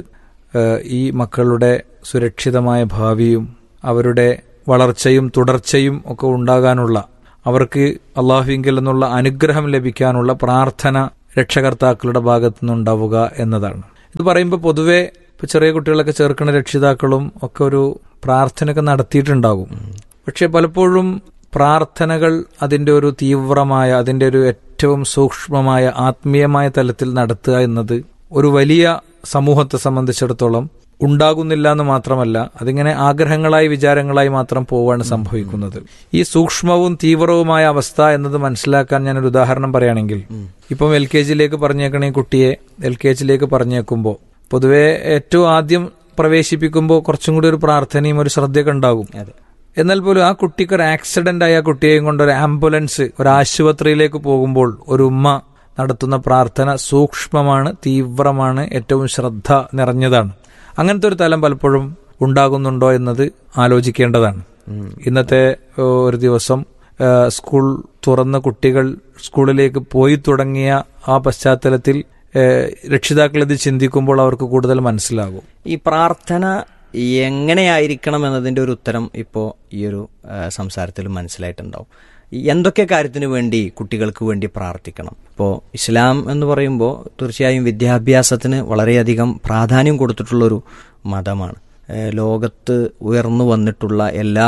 ഈ മക്കളുടെ സുരക്ഷിതമായ ഭാവിയും അവരുടെ വളർച്ചയും തുടർച്ചയും ഒക്കെ ഉണ്ടാകാനുള്ള, അവർക്ക് അള്ളാഹുവിങ്കിൽ നിന്നുള്ള അനുഗ്രഹം ലഭിക്കാനുള്ള പ്രാർത്ഥന രക്ഷകർത്താക്കളുടെ ഭാഗത്തു നിന്നുണ്ടാവുക എന്നതാണ്. ഇത് പറയുമ്പോൾ പൊതുവെ ഇപ്പോൾ ചെറിയ കുട്ടികളൊക്കെ ചേർക്കുന്ന രക്ഷിതാക്കളും ഒക്കെ ഒരു പ്രാർത്ഥനയൊക്കെ നടത്തിയിട്ടുണ്ടാകും. പക്ഷെ പലപ്പോഴും പ്രാർത്ഥനകൾ അതിൻ്റെ ഒരു തീവ്രമായ, അതിൻ്റെ ഒരു ഏറ്റവും സൂക്ഷ്മമായ ആത്മീയമായ തലത്തിൽ നടത്തുക എന്നത് ഒരു വലിയ സമൂഹത്തെ സംബന്ധിച്ചിടത്തോളം ഉണ്ടാകുന്നില്ല എന്ന് മാത്രമല്ല, അതിങ്ങനെ ആഗ്രഹങ്ങളായി വിചാരങ്ങളായി മാത്രം പോവുകയാണ് സംഭവിക്കുന്നത്. ഈ സൂക്ഷ്മവും തീവ്രവുമായ അവസ്ഥ എന്നത് മനസ്സിലാക്കാൻ ഞാനൊരു ഉദാഹരണം പറയുകയാണെങ്കിൽ, ഇപ്പം എൽ കെ ജിയിലേക്ക് പറഞ്ഞേക്കണ ഈ കുട്ടിയെ എൽ കെ ജിയിലേക്ക് പറഞ്ഞേക്കുമ്പോൾ പൊതുവെ ഏറ്റവും ആദ്യം പ്രവേശിപ്പിക്കുമ്പോൾ കുറച്ചും കൂടി ഒരു പ്രാർത്ഥനയും ഒരു ശ്രദ്ധയൊക്കെ ഉണ്ടാകും. എന്നാൽ പോലും ആ കുട്ടിക്ക് ഒരു ആക്സിഡന്റ് ആയ കുട്ടിയെയും കൊണ്ട് ഒരു ആംബുലൻസ് ഒരു ആശുപത്രിയിലേക്ക് പോകുമ്പോൾ ഒരു ഉമ്മ നടത്തുന്ന പ്രാർത്ഥന സൂക്ഷ്മമാണ്, തീവ്രമാണ്, ഏറ്റവും ശ്രദ്ധ നിറഞ്ഞതാണ്. അങ്ങനത്തെ ഒരു തലം പലപ്പോഴും ഉണ്ടാകുന്നുണ്ടോ എന്നത് ആലോചിക്കേണ്ടതാണ്. ഇന്നത്തെ ഒരു ദിവസം സ്കൂൾ തുറന്ന കുട്ടികൾ സ്കൂളിലേക്ക് പോയി തുടങ്ങിയ ആ പശ്ചാത്തലത്തിൽ രക്ഷിതാക്കൾ ഇത് ചിന്തിക്കുമ്പോൾ അവർക്ക് കൂടുതൽ മനസ്സിലാകും. ഈ പ്രാർത്ഥന എങ്ങനെയായിരിക്കണം എന്നതിൻ്റെ ഒരു ഉത്തരം ഇപ്പോൾ ഈ ഒരു സംസാരത്തിൽ മനസ്സിലായിട്ടുണ്ടാവും. എന്തൊക്കെ കാര്യത്തിന് വേണ്ടി കുട്ടികൾക്ക് വേണ്ടി പ്രാർത്ഥിക്കണം? ഇപ്പോൾ ഇസ്ലാം എന്ന് പറയുമ്പോൾ തീർച്ചയായും വിദ്യാഭ്യാസത്തിന് വളരെയധികം പ്രാധാന്യം കൊടുത്തിട്ടുള്ളൊരു മതമാണ്. ലോകത്ത് ഉയർന്നു വന്നിട്ടുള്ള എല്ലാ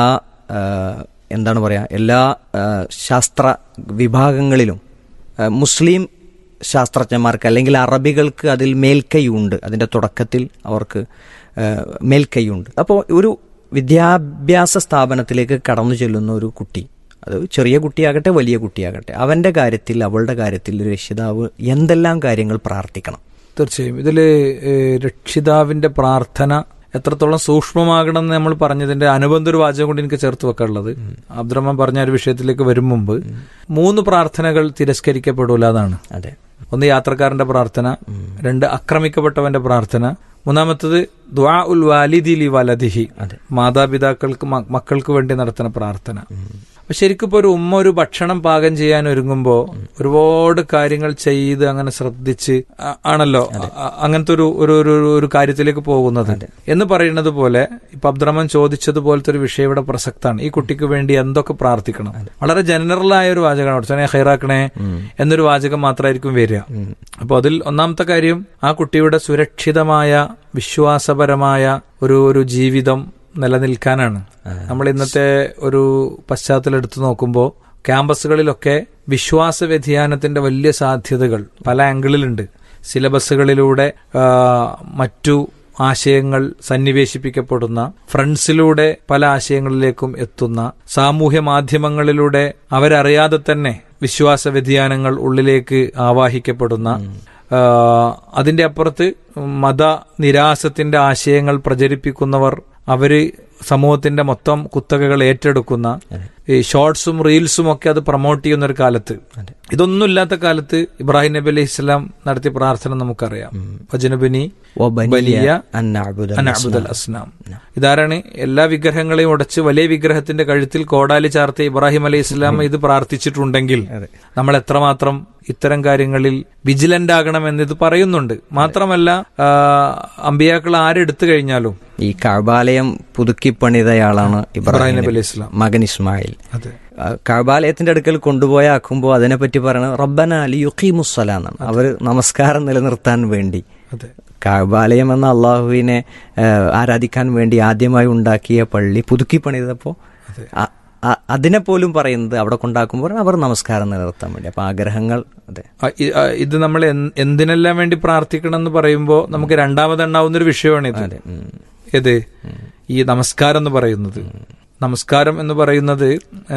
എന്താണ് പറയുക എല്ലാ ശാസ്ത്ര വിഭാഗങ്ങളിലും മുസ്ലിം ശാസ്ത്രജ്ഞന്മാർക്ക് അല്ലെങ്കിൽ അറബികൾക്ക് അതിൽ മേൽക്കൈയുണ്ട്. അതിൻ്റെ തുടക്കത്തിൽ അവർക്ക് മേൽക്കൈയുണ്ട്. അപ്പോൾ ഒരു വിദ്യാഭ്യാസ സ്ഥാപനത്തിലേക്ക് കടന്നു ചെല്ലുന്ന ഒരു കുട്ടി, അത് ചെറിയ കുട്ടിയാകട്ടെ വലിയ കുട്ടിയാകട്ടെ, അവൻ്റെ കാര്യത്തിൽ അവളുടെ കാര്യത്തിൽ രക്ഷിതാവ് എന്തെല്ലാം കാര്യങ്ങൾ പ്രാർത്ഥിക്കണം? തീർച്ചയായും ഇതിൽ രക്ഷിതാവിൻ്റെ പ്രാർത്ഥന എത്രത്തോളം സൂക്ഷ്മമാകണം എന്ന് നമ്മൾ പറഞ്ഞതിന്റെ അനുബന്ധ ഒരു വാചകം കൊണ്ട് എനിക്ക് ചേർത്ത് വെക്കാനുള്ളത്, അബ്ദുറഹ്മാൻ പറഞ്ഞ ഒരു വിഷയത്തിലേക്ക് വരും മുമ്പ് മൂന്ന് പ്രാർത്ഥനകൾ തിരസ്കരിക്കപ്പെടൂല എന്നാണ്. അതെ, ഒന്ന് യാത്രക്കാരന്റെ പ്രാർത്ഥന, രണ്ട് ആക്രമിക്കപ്പെട്ടവന്റെ പ്രാർത്ഥന, മൂന്നാമത്തത് ദുആ ഉൽ വാലിദി ലി വലദിഹി, മാതാപിതാക്കൾക്ക് മക്കൾക്ക് വേണ്ടി നടത്തുന്ന പ്രാർത്ഥന. അപ്പൊ ശരിക്കും ഇപ്പൊ ഒരു ഉമ്മ ഒരു ഭക്ഷണം പാകം ചെയ്യാൻ ഒരുങ്ങുമ്പോൾ ഒരുപാട് കാര്യങ്ങൾ ചെയ്ത് അങ്ങനെ ശ്രദ്ധിച്ച് ആണല്ലോ അങ്ങനത്തെ ഒരു ഒരു കാര്യത്തിലേക്ക് പോകുന്നത്. എന്ന് പറയുന്നത് പോലെ ഇപ്പൊ അബ്ദുറഹ്മാൻ ചോദിച്ചതുപോലത്തെ ഒരു വിഷയം ഇവിടെ പ്രസക്താണ്. ഈ കുട്ടിക്ക് വേണ്ടി എന്തൊക്കെ പ്രാർത്ഥിക്കണം? വളരെ ജനറലായ ഒരു വാചകമാണ്, ഉടനെ ഹൈറാക്കണേ എന്നൊരു വാചകം മാത്രമായിരിക്കും വരിക. അപ്പൊ അതിൽ ഒന്നാമത്തെ കാര്യം ആ കുട്ടിയുടെ സുരക്ഷിതമായ വിശ്വാസപരമായ ഒരു ഒരു ജീവിതം നിലനിൽക്കാനാണ്. നമ്മൾ ഇന്നത്തെ ഒരു പശ്ചാത്തലം എടുത്തു നോക്കുമ്പോൾ ക്യാമ്പസുകളിലൊക്കെ വിശ്വാസ വ്യതിയാനത്തിന്റെ വലിയ സാധ്യതകൾ പല ആംഗിളിലുണ്ട്. സിലബസുകളിലൂടെ മറ്റു ആശയങ്ങൾ സന്നിവേശിപ്പിക്കപ്പെടുന്ന, ഫ്രണ്ട്സിലൂടെ പല ആശയങ്ങളിലേക്കും എത്തുന്ന, സാമൂഹ്യ മാധ്യമങ്ങളിലൂടെ അവരറിയാതെ തന്നെ വിശ്വാസ വ്യതിയാനങ്ങൾ ഉള്ളിലേക്ക് ആവാഹിക്കപ്പെടുന്ന, അതിന്റെ അപ്പുറത്ത് മത നിരാസത്തിന്റെ ആശയങ്ങൾ പ്രചരിപ്പിക്കുന്നവർ അവര് സമൂഹത്തിന്റെ മൊത്തം കുത്തകകൾ ഏറ്റെടുക്കുന്ന ഈ ഷോർട്സും റീൽസും ഒക്കെ അത് പ്രൊമോട്ട് ചെയ്യുന്ന ഒരു കാലത്ത്, ഇതൊന്നും ഇല്ലാത്ത കാലത്ത് ഇബ്രാഹിം നബി അലൈഹി ഇസ്ലാം നടത്തിയ പ്രാർത്ഥന നമുക്കറിയാം. വജനബിനി വലിയ അനഅബുദൽ അസ്നാം. ഇതാരാണ് എല്ലാ വിഗ്രഹങ്ങളെയും ഉടച്ച് വലിയ വിഗ്രഹത്തിന്റെ കഴുത്തിൽ കോടാലി ചാർത്തിയ ഇബ്രാഹിം അലൈഹി ഇസ്ലാം ഇത് പ്രാർത്ഥിച്ചിട്ടുണ്ടെങ്കിൽ നമ്മൾ എത്രമാത്രം ഇത്തരം കാര്യങ്ങളിൽ വിജിലന്റ് ആകണം എന്നിത് പറയുന്നുണ്ട്. മാത്രമല്ല അമ്പിയാക്കൾ ആരെടുത്തു കഴിഞ്ഞാലും ഈ കഅബാലയം പുതുക്കി പണിതയാളാണ് ഇബ്രാഹിം നബി അലൈഹി ഇസ്ലാം, മകൻ ഇസ്മായിൽ. കഅബാലയത്തിന്റെ അടുക്കൽ കൊണ്ടുപോയി ആക്കുമ്പോൾ അതിനെപ്പറ്റി പറയണത് റബ്ബന ലിയുഖീമുസ്സലാ എന്നാണ്. അവർ നമസ്കാരം നിലനിർത്താൻ വേണ്ടി, കഅബാലയം എന്ന അള്ളാഹുവിനെ ആരാധിക്കാൻ വേണ്ടി ആദ്യമായി ഉണ്ടാക്കിയ പള്ളി പുതുക്കി പണിതപ്പോൾ അതിനെ പോലും പറയുന്നത് അവിടെ കൊണ്ടാക്കുമ്പോൾ അവർ നമസ്കാരം നിലനിർത്താൻ വേണ്ടി. അപ്പൊ ആഗ്രഹങ്ങൾ അതെ ഇത് നമ്മൾ എന്തിനെല്ലാം വേണ്ടി പ്രാർത്ഥിക്കണം എന്ന് പറയുമ്പോൾ നമുക്ക് രണ്ടാമതെണ്ണാവുന്നൊരു വിഷയമാണ് ഇത്. ഏത് ഈ നമസ്കാരം എന്ന് പറയുന്നത് നമസ്കാരം എന്ന് പറയുന്നത്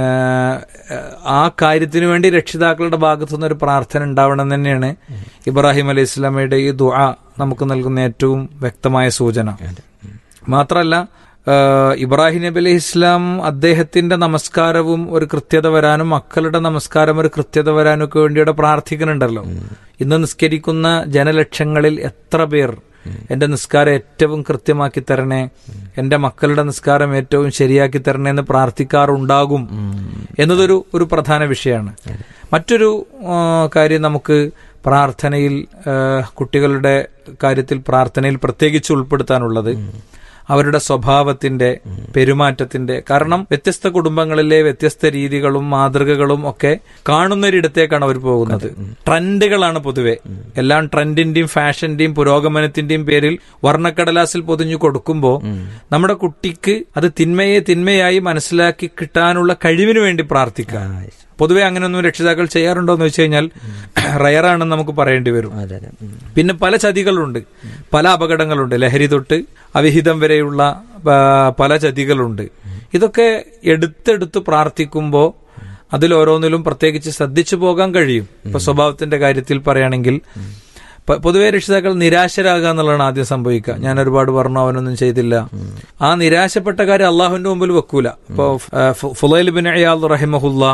ആ കാര്യത്തിന് വേണ്ടി രക്ഷിതാക്കളുടെ ഭാഗത്തുനിന്ന് ഒരു പ്രാർത്ഥന ഉണ്ടാവണം തന്നെയാണ് ഇബ്രാഹിം അലൈഹി ഇസ്ലാമയുടെ ഈ ദുആ നമുക്ക് നൽകുന്ന ഏറ്റവും വ്യക്തമായ സൂചന. മാത്രമല്ല ഇബ്രാഹിം നബി അലൈഹി ഇസ്ലാം അദ്ദേഹത്തിന്റെ നമസ്കാരവും ഒരു കൃത്യത വരാനും മക്കളുടെ നമസ്കാരം ഒരു കൃത്യത വരാനും ഒക്കെ വേണ്ടിയുടെ പ്രാർത്ഥിക്കുന്നുണ്ടല്ലോ. ഇന്ന് നിസ്കരിക്കുന്ന ജനലക്ഷങ്ങളിൽ എത്ര പേർ എന്റെ നിസ്കാരം ഏറ്റവും കൃത്യമാക്കി തരണേ, എന്റെ മക്കളുടെ നിസ്കാരം ഏറ്റവും ശരിയാക്കി തരണേ എന്ന് പ്രാർത്ഥിക്കാറുണ്ടാകും എന്നതൊരു ഒരു പ്രധാന വിഷയമാണ്. മറ്റൊരു കാര്യം നമുക്ക് പ്രാർത്ഥനയിൽ കുട്ടികളുടെ കാര്യത്തിൽ പ്രാർത്ഥനയിൽ പ്രത്യേകിച്ച് ഉൾപ്പെടുത്താനുള്ളത് അവരുടെ സ്വഭാവത്തിന്റെ പെരുമാറ്റത്തിന്റെ, കാരണം വ്യത്യസ്ത കുടുംബങ്ങളിലെ വ്യത്യസ്ത രീതികളും മാതൃകകളും ഒക്കെ കാണുന്നൊരിടത്തേക്കാണ് അവർ പോകുന്നത്. ട്രെൻഡുകളാണ് പൊതുവെ. എല്ലാം ട്രെൻഡിന്റെയും ഫാഷന്റെയും പുരോഗമനത്തിന്റെയും പേരിൽ വർണ്ണക്കടലാസിൽ പൊതിഞ്ഞു കൊടുക്കുമ്പോൾ നമ്മുടെ കുട്ടിക്ക് അത് തിന്മയെ തിന്മയായി മനസ്സിലാക്കി കിട്ടാനുള്ള കഴിവിന് വേണ്ടി പ്രാർത്ഥിക്കുക. പൊതുവെ അങ്ങനെയൊന്നും രക്ഷിതാക്കൾ ചെയ്യാറുണ്ടോ എന്ന് വെച്ച് കഴിഞ്ഞാൽ റയറാണെന്ന് നമുക്ക് പറയേണ്ടി വരും. പിന്നെ പല ചതികളുണ്ട്, പല അപകടങ്ങളുണ്ട്, ലഹരി തൊട്ട് അവിഹിതം വരെയുള്ള പല ചതികളുണ്ട്. ഇതൊക്കെ എടുത്തെടുത്ത് പ്രാർത്ഥിക്കുമ്പോൾ അതിൽ ഓരോന്നിലും പ്രത്യേകിച്ച് ശ്രദ്ധിച്ചു പോകാൻ കഴിയും. ഇപ്പൊ സ്വഭാവത്തിന്റെ കാര്യത്തിൽ പറയുകയാണെങ്കിൽ പൊതുവെ രക്ഷിതാക്കൾ നിരാശരാകുക എന്നുള്ളതാണ് ആദ്യം സംഭവിക്കുക. ഞാൻ ഒരുപാട് പറഞ്ഞു, അവനൊന്നും ചെയ്തില്ല. ആ നിരാശപ്പെട്ട കാര്യം അള്ളാഹുവിന്റെ മുമ്പിൽ വെക്കൂല. ഇപ്പൊ ഫുളൈൽ ബിൻ ഇയാദ് റഹിമഹുല്ലാ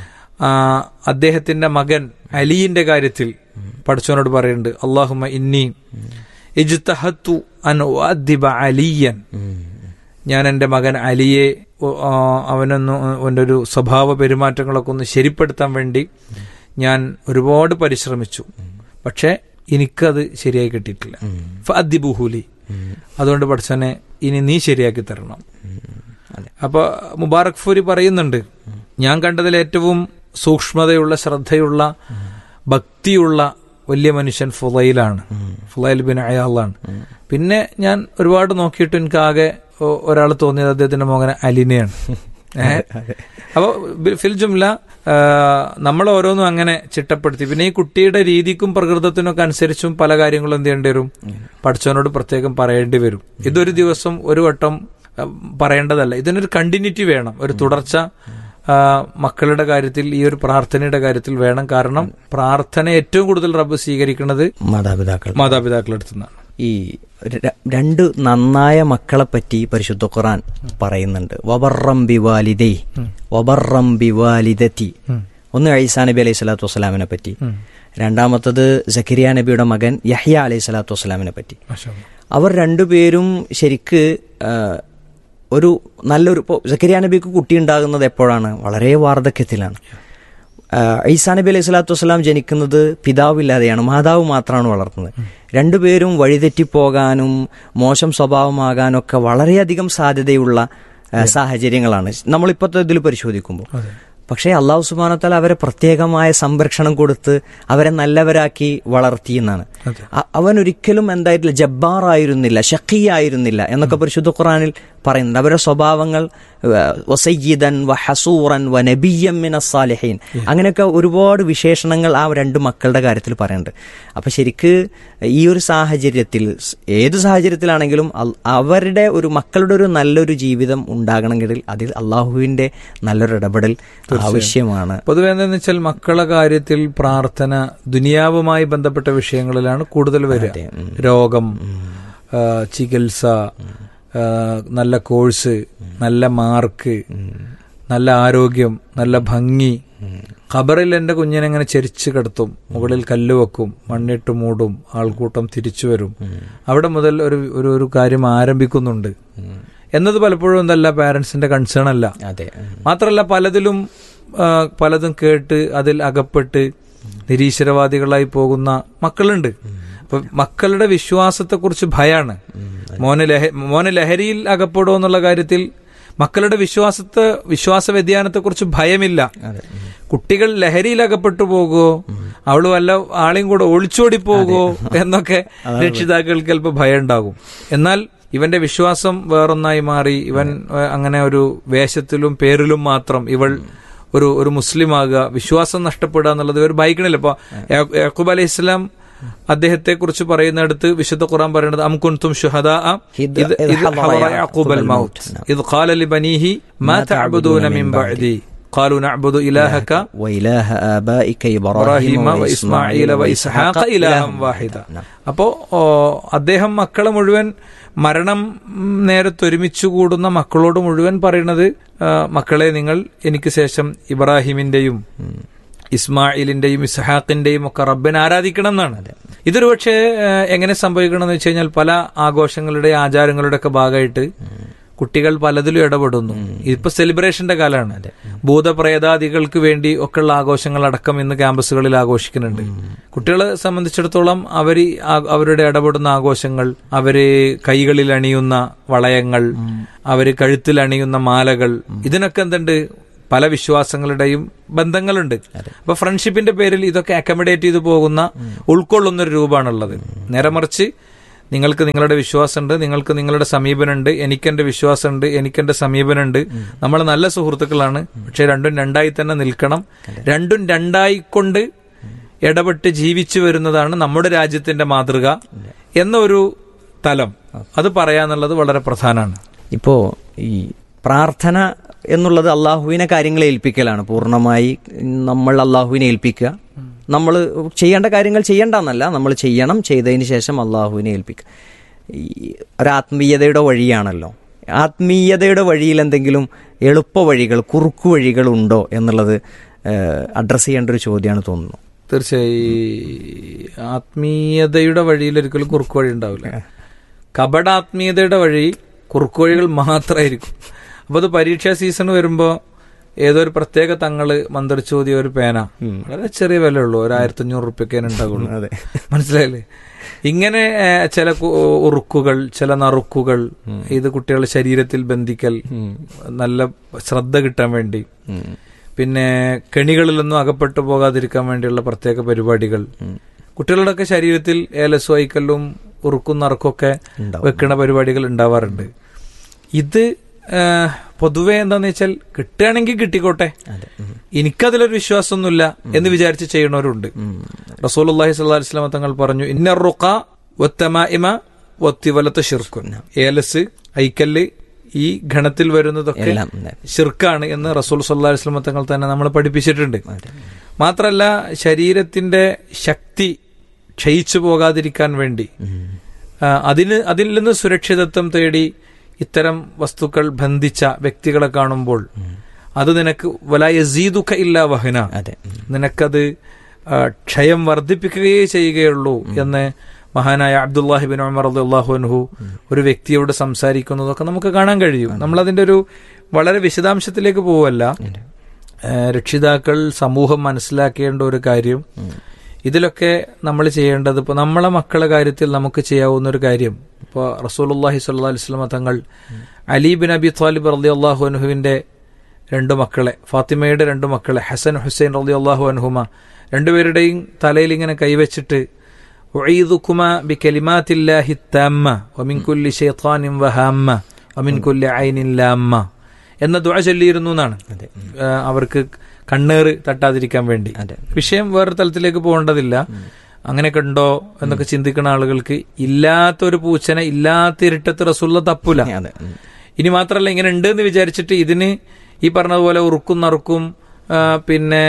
അദ്ദേഹത്തിന്റെ മകൻ അലിയുടെ കാര്യത്തിൽ പഠിച്ചവനോട് പറയുന്നുണ്ട്, അല്ലാഹുമ്മ ഇന്നി ഇജ്തഹത്തു അൻ ഉഅദ്ദിബ അലിയൻ, ഞാൻ എന്റെ മകൻ അലിയെ അവനൊന്ന് അവന്റെ ഒരു സ്വഭാവ പെരുമാറ്റങ്ങളൊക്കെ ഒന്ന് ശരിപ്പെടുത്താൻ വേണ്ടി ഞാൻ ഒരുപാട് പരിശ്രമിച്ചു, പക്ഷെ എനിക്കത് ശരിയായി കിട്ടിയിട്ടില്ല. ഫഅദ്ദിബുഹുലി, അതുകൊണ്ട് പഠിച്ചവനെ ഇനി നീ ശരിയാക്കി തരണം. അപ്പൊ മുബാറക് ഫൂരി പറയുന്നുണ്ട്, ഞാൻ കണ്ടതിൽ ഏറ്റവും സൂക്ഷ്മതയുള്ള, ശ്രദ്ധയുള്ള, ഭക്തിയുള്ള വലിയ മനുഷ്യൻ ഫുളൈലാണ്, ഫുളൈൽ ബിൻ അയാളാണ്. പിന്നെ ഞാൻ ഒരുപാട് നോക്കിയിട്ട് എനിക്ക് ആകെ ഒരാൾ തോന്നിയത് അദ്ദേഹത്തിന്റെ മകൻ അലിനെയാണ്. അപ്പൊ ഫിൽ ജുംല നമ്മൾ ഓരോന്നും അങ്ങനെ ചിട്ടപ്പെടുത്തി. പിന്നെ ഈ കുട്ടിയുടെ രീതിക്കും പ്രകൃതത്തിനും ഒക്കെ അനുസരിച്ചും പല കാര്യങ്ങളും എന്ത് ചെയ്യേണ്ടി വരും, പഠിച്ചവനോട് പ്രത്യേകം പറയേണ്ടി വരും. ഇതൊരു ദിവസം ഒരു വട്ടം പറയേണ്ടതല്ല, ഇതിനൊരു കണ്ടിന്യൂറ്റി വേണം, ഒരു തുടർച്ച മക്കളുടെ കാര്യത്തിൽ, ഈ ഒരു പ്രാർത്ഥനയുടെ കാര്യത്തിൽ വേണം. കാരണം പ്രാർത്ഥന ഏറ്റവും കൂടുതൽ റബ്ബ് സ്വീകരിക്കുന്നത് മാതാപിതാക്കൾ മാതാപിതാക്കളുടെ അടുത്തുനിന്നാണ്. ഈ രണ്ട് നന്നായ മക്കളെ പറ്റി പരിശുദ്ധ ഖുർആൻ പറയുന്നുണ്ട്. വബർറം ബിവാലിദൈ വബർറം ബിവാലിദതി. ഒന്ന് ഈസാ നബി അലൈഹി സ്വലാത്തു വസ്സലാമിനെ പറ്റി, രണ്ടാമത്തത് സക്കരിയ നബിയുടെ മകൻ യഹ്യ അലൈഹി സ്വലാത്തു വസ്സലാമിനെ പറ്റി. അവർ രണ്ടുപേരും ശരിക്ക് ഒരു നല്ലൊരു, ഇപ്പോൾ സക്കരിയ നബിക്ക് കുട്ടി ഉണ്ടാകുന്നത് എപ്പോഴാണ്? വളരെ വാർദ്ധക്യത്തിലാണ്. ഈസാ നബി അലൈഹി സ്വലാത്തു വസ്സലാം ജനിക്കുന്നത് പിതാവില്ലാതെയാണ്, മാതാവ് മാത്രമാണ് വളർത്തുന്നത്. രണ്ടുപേരും വഴിതെറ്റിപ്പോകാനും മോശം സ്വഭാവമാകാനൊക്കെ വളരെയധികം സാധ്യതയുള്ള സാഹചര്യങ്ങളാണ് നമ്മളിപ്പോഴത്തെ ഇതിൽ പരിശോധിക്കുമ്പോൾ. പക്ഷേ അള്ളാഹു സുബ്ഹാനഹു വ തആല അവരെ പ്രത്യേകമായ സംരക്ഷണം കൊടുത്ത് അവരെ നല്ലവരാക്കി വളർത്തി എന്നാണ്. അവൻ ഒരിക്കലും എന്തായിട്ടില്ല, ജബ്ബാറായിരുന്നില്ല, ഷഖിയായിരുന്നില്ല എന്നൊക്കെ പരിശുദ്ധ ഖുർആനിൽ പറയുന്നുണ്ട്. അവരുടെ സ്വഭാവങ്ങൾ വസയ്യിദൻ വഹസൂറൻ വനബിയ്യം മിനസ് സാലിഹീൻ, അങ്ങനെയൊക്കെ ഒരുപാട് വിശേഷണങ്ങൾ ആ രണ്ട് മക്കളുടെ കാര്യത്തിൽ പറയുന്നുണ്ട്. അപ്പൊ ശരിക്ക് ഈ ഒരു സാഹചര്യത്തിൽ, ഏത് സാഹചര്യത്തിലാണെങ്കിലും അവരുടെ ഒരു മക്കളുടെ ഒരു നല്ലൊരു ജീവിതം ഉണ്ടാകണമെങ്കിൽ അതിൽ അള്ളാഹുവിന്റെ നല്ലൊരു ഇടപെടൽ ആവശ്യമാണ്. പൊതുവെ എന്താണെന്ന് വെച്ചാൽ മക്കളുടെ കാര്യത്തിൽ പ്രാർത്ഥന ദുനിയാവുമായി ബന്ധപ്പെട്ട വിഷയങ്ങളിലാണ് കൂടുതൽ വരിക. രോഗം, ചികിത്സ, നല്ല കോഴ്സ്, നല്ല മാർക്ക്, നല്ല ആരോഗ്യം, നല്ല ഭംഗി. ഖബറിൽ എന്റെ കുഞ്ഞിനെ എങ്ങനെ ചെരിച്ചു കിടത്തും, മുകളിൽ കല്ല് വെക്കും, മണ്ണിട്ട് മൂടും, ആൾക്കൂട്ടം തിരിച്ചു വരും, അവിടെ മുതൽ ഒരു ഒരു ഒരു കാര്യം ആരംഭിക്കുന്നുണ്ട് എന്നത് പലപ്പോഴും എന്തല്ല പാരന്റ്സിന്റെ കൺസേൺ അല്ല. മാത്രമല്ല പലതിലും പലതും കേട്ട് അതിൽ അകപ്പെട്ട് നിരീശ്വരവാദികളായി പോകുന്ന മക്കളുണ്ട്. അപ്പൊ മക്കളുടെ വിശ്വാസത്തെക്കുറിച്ച് ഭയാണ്. മോന് ലഹ മോന് ലഹരിയിൽ അകപ്പെടുമോ എന്നുള്ള കാര്യത്തിൽ മക്കളുടെ വിശ്വാസത്തെ വിശ്വാസ വ്യതിയാനത്തെക്കുറിച്ച് ഭയമില്ല. കുട്ടികൾ ലഹരിയിൽ അകപ്പെട്ടു പോകുമോ, അവള് വല്ല ആളെയും കൂടെ ഒളിച്ചോടി പോകുമോ എന്നൊക്കെ രക്ഷിതാക്കൾക്ക് ചിലപ്പോൾ ഭയം ഉണ്ടാകും. എന്നാൽ ഇവന്റെ വിശ്വാസം വേറൊന്നായി മാറി, ഇവൻ അങ്ങനെ ഒരു വേഷത്തിലും പേരിലും മാത്രം ഇവൾ ഒരു ഒരു മുസ്ലിം ആകുക, വിശ്വാസം നഷ്ടപ്പെടുക എന്നുള്ളത് ഇവർ ഭയക്കണില്ല. ഇപ്പൊ യാക്കൂബ് അലൈഹി ഇസ്ലാം അദ്ദേഹത്തെ കുറിച്ച് പറയുന്നിടത്ത് വിശുദ്ധ ഖുർആൻ പറയുന്നത് അം കുൻതും ശുഹദാ ഇദ് ഇദ് ഇദ് ഇദ് ഹദറ ഹദറ യഅഖൂബൽ യഅഖൂബൽ മൗത്ത് മൗത്ത്. ഇദ് ഖാല ലിബനീഹി മാ തഅബുദൂന മിൻ ബഅദി ഖാലു നഅബുദു ഇലാഹക വഇലാഹ ആബായിക ഇബ്രാഹിമ ഇബ്രാഹിമ വഇസ്മാഈല വഇസ്ഹാഖ ഇലാഹം വാഹിദ. നാം. അപ്പോ ഓ, അദ്ദേഹം മക്കളെ മുഴുവൻ മരണം നേരത്തൊരുമിച്ചു കൂടുന്ന മക്കളോട് മുഴുവൻ പറയുന്നത് ആ, മക്കളെ നിങ്ങൾ എനിക്ക് ശേഷം ഇബ്രാഹിമിന്റെയും ഇസ്മായിലിന്റെയും ഇസ്ഹാഖിന്റെയും ഒക്കെ റബ്ബിനെ ആരാധിക്കണം എന്നാണ്. ഇതൊരു പക്ഷേ എങ്ങനെ സംഭവിക്കണം എന്ന് വെച്ച് കഴിഞ്ഞാൽ പല ആഘോഷങ്ങളുടെ ആചാരങ്ങളുടെ ഒക്കെ ഭാഗമായിട്ട് കുട്ടികൾ പലതിലും ഇടപെടുന്നു. ഇപ്പൊ സെലിബ്രേഷന്റെ കാലമാണ്. ഭൂതപ്രേതാദികൾക്ക് വേണ്ടി ഒക്കെയുള്ള ആഘോഷങ്ങൾ അടക്കം ഇന്ന് ക്യാമ്പസുകളിൽ ആഘോഷിക്കുന്നുണ്ട്. കുട്ടികളെ സംബന്ധിച്ചിടത്തോളം അവർ അവരുടെ ഇടപെടുന്ന ആഘോഷങ്ങൾ, അവര് കൈകളിൽ അണിയുന്ന വളയങ്ങൾ, അവര് കഴുത്തിൽ അണിയുന്ന മാലകൾ, ഇതിനൊക്കെ എന്തുണ്ട് പല വിശ്വാസങ്ങളുടെയും ബന്ധങ്ങളുണ്ട്. അപ്പൊ ഫ്രണ്ട്ഷിപ്പിന്റെ പേരിൽ ഇതൊക്കെ അക്കമഡേറ്റ് ചെയ്തു പോകുന്ന ഉൾക്കൊള്ളുന്ന ഒരു രൂപമാണുള്ളത്. നേരെ മറിച്ച് നിങ്ങൾക്ക് നിങ്ങളുടെ വിശ്വാസമുണ്ട്, നിങ്ങൾക്ക് നിങ്ങളുടെ സമീപനമുണ്ട്, എനിക്കെന്റെ വിശ്വാസമുണ്ട്, എനിക്കെന്റെ സമീപനമുണ്ട്, നമ്മൾ നല്ല സുഹൃത്തുക്കളാണ്. പക്ഷെ രണ്ടും രണ്ടായി തന്നെ നിൽക്കണം. രണ്ടും രണ്ടായിക്കൊണ്ട് ഇടപെട്ട് ജീവിച്ചു വരുന്നതാണ് നമ്മുടെ രാജ്യത്തിന്റെ മാതൃക എന്നൊരു തലം അത് പറയാന്നുള്ളത് വളരെ പ്രധാനമാണ്. ഇപ്പോ ഈ പ്രാർത്ഥന എന്നുള്ളത് അള്ളാഹുവിനെ കാര്യങ്ങളെ ഏൽപ്പിക്കലാണ്. പൂർണ്ണമായി നമ്മൾ അള്ളാഹുവിനെ ഏൽപ്പിക്കുക. നമ്മൾ ചെയ്യേണ്ട കാര്യങ്ങൾ ചെയ്യേണ്ടെന്നല്ല, നമ്മൾ ചെയ്യണം, ചെയ്തതിന് ശേഷം അള്ളാഹുവിനെ ഏൽപ്പിക്കുക. ഈ ഒരാത്മീയതയുടെ വഴിയാണല്ലോ. ആത്മീയതയുടെ വഴിയിൽ എന്തെങ്കിലും എളുപ്പ വഴികൾ, കുറുക്കു വഴികൾ ഉണ്ടോ എന്നുള്ളത് അഡ്രസ്സ് ചെയ്യേണ്ട ഒരു ചോദ്യമാണ് തോന്നുന്നു. തീർച്ചയായും ആത്മീയതയുടെ വഴിയിൽ ഒരിക്കലും കുറുക്കു വഴി ഉണ്ടാവില്ല. കപടാത്മീയതയുടെ വഴി കുറുക്കു വഴികൾ മാത്രമായിരിക്കും. അപ്പൊ അത് പരീക്ഷാ സീസൺ വരുമ്പോ ഏതോ ഒരു പ്രത്യേക തങ്ങള് മന്ത്രിച്ചോദിയ ഒരു പേന വളരെ ചെറിയ വില ഉള്ളൂ, ഒരു ആയിരത്തി അഞ്ഞൂറ് റുപ്യക്കേ ഉണ്ടാകുള്ളൂ. മനസ്സിലായില്ലേ? ഇങ്ങനെ ചില ഉറുക്കുകൾ, ചില നറുക്കുകൾ, ഇത് കുട്ടികളുടെ ശരീരത്തിൽ ബന്ധിക്കൽ, നല്ല ശ്രദ്ധ കിട്ടാൻ വേണ്ടി, പിന്നെ കെണികളിലൊന്നും അകപ്പെട്ടു പോകാതിരിക്കാൻ വേണ്ടിയുള്ള പ്രത്യേക പരിപാടികൾ, കുട്ടികളുടെയൊക്കെ ശരീരത്തിൽ ഏലസ് വൈക്കല്ലും ഉറുക്കും നറുക്കൊക്കെ വെക്കുന്ന പരിപാടികൾ ഉണ്ടാവാറുണ്ട്. ഇത് പൊതുവെ എന്താന്ന് വെച്ചാൽ കിട്ടുകയാണെങ്കിൽ കിട്ടിക്കോട്ടെ, എനിക്കതിലൊരു വിശ്വാസമൊന്നുമില്ല എന്ന് വിചാരിച്ച് ചെയ്യണവരുണ്ട്. റസൂലുള്ളാഹി സ്വല്ലല്ലാഹു അലൈഹി വസല്ലം തങ്ങൾ പറഞ്ഞു, ഇന്ന റുഖ വത്തമാഇമ വത്തിവലത ശിർക്കുൻ. ഏലസ്, ഐക്കല്ല്, ഈ ഗണത്തിൽ വരുന്നതൊക്കെ ശിർക്കാണ് എന്ന് റസൂൽ സ്വല്ലല്ലാഹു അലൈഹി വസല്ലം തങ്ങൾ തന്നെ നമ്മൾ പഠിപ്പിച്ചിട്ടുണ്ട്. മാത്രല്ല ശരീരത്തിന്റെ ശക്തി ക്ഷയിച്ചു പോകാതിരിക്കാൻ വേണ്ടി അതിന് അതിൽ നിന്ന് സുരക്ഷിതത്വം തേടി ഇത്തരം വസ്തുക്കൾ ബന്ധിച്ച വ്യക്തികളെ കാണുമ്പോൾ അത് നിനക്ക് വലാ യസീദുക ഇല്ലാ വഹന, നിനക്കത് ക്ഷയം വർദ്ധിപ്പിക്കുകയേ ചെയ്യുകയുള്ളൂ എന്ന് മഹാനായ അബ്ദുല്ലാഹി ബിൻ ഉമർ റളിയല്ലാഹു അൻഹു ഒരു വ്യക്തിയോട് സംസാരിക്കുന്നതൊക്കെ നമുക്ക് കാണാൻ കഴിയും. നമ്മളതിന്റെ ഒരു വളരെ വിശദാംശത്തിലേക്ക് പോവല്ല. രക്ഷിതാക്കൾ, സമൂഹം മനസ്സിലാക്കേണ്ട ഒരു കാര്യം, ഇതിലൊക്കെ നമ്മൾ ചെയ്യേണ്ടത്, ഇപ്പൊ നമ്മളെ മക്കളുടെ കാര്യത്തിൽ നമുക്ക് ചെയ്യാവുന്ന ഒരു കാര്യം, ഇപ്പോൾ റസൂലുള്ളാഹി സ്വല്ലല്ലാഹു അലൈഹി വസല്ലം തങ്ങൾ അലി ബിൻ അബി ത്വാലിബ് റളിയല്ലാഹു അൻഹുവിന്റെ രണ്ടു മക്കളെ, ഫാത്തിമയുടെ രണ്ടു മക്കളെ ഹസൻ ഹുസൈൻ റളിയല്ലാഹു അൻഹുമ രണ്ടുപേരുടെയും തലയിൽ ഇങ്ങനെ കൈവച്ചിട്ട് ഉഈദുകുമാ ബികലിമാത്തില്ലാഹി തമ്മ വമിൻ കുല്ലി ശൈത്താനിൻ വഹാമ്മ വമിൻ കുല്ലി ഐനിൻ ലാമ്മ എന്ന ദുആ ചൊല്ലിയിരുന്നു എന്നാണ്. അവർക്ക് കണ്ണേറ് തട്ടാതിരിക്കാൻ വേണ്ടി. വിഷയം വേറെ തലത്തിലേക്ക് പോകേണ്ടതില്ല. അങ്ങനെയൊക്കെ ഉണ്ടോ എന്നൊക്കെ ചിന്തിക്കുന്ന ആളുകൾക്ക് ഇല്ലാത്തൊരു പൂച്ചനെ ഇല്ലാത്ത ഇരുട്ടത്ത് റസൂലുള്ള തപ്പൂല. ഇനി മാത്രമല്ല, ഇങ്ങനെ ഉണ്ട് എന്ന് വിചാരിച്ചിട്ട് ഇതിന് ഈ പറഞ്ഞതുപോലെ ഉറുക്കും നറുക്കും പിന്നെ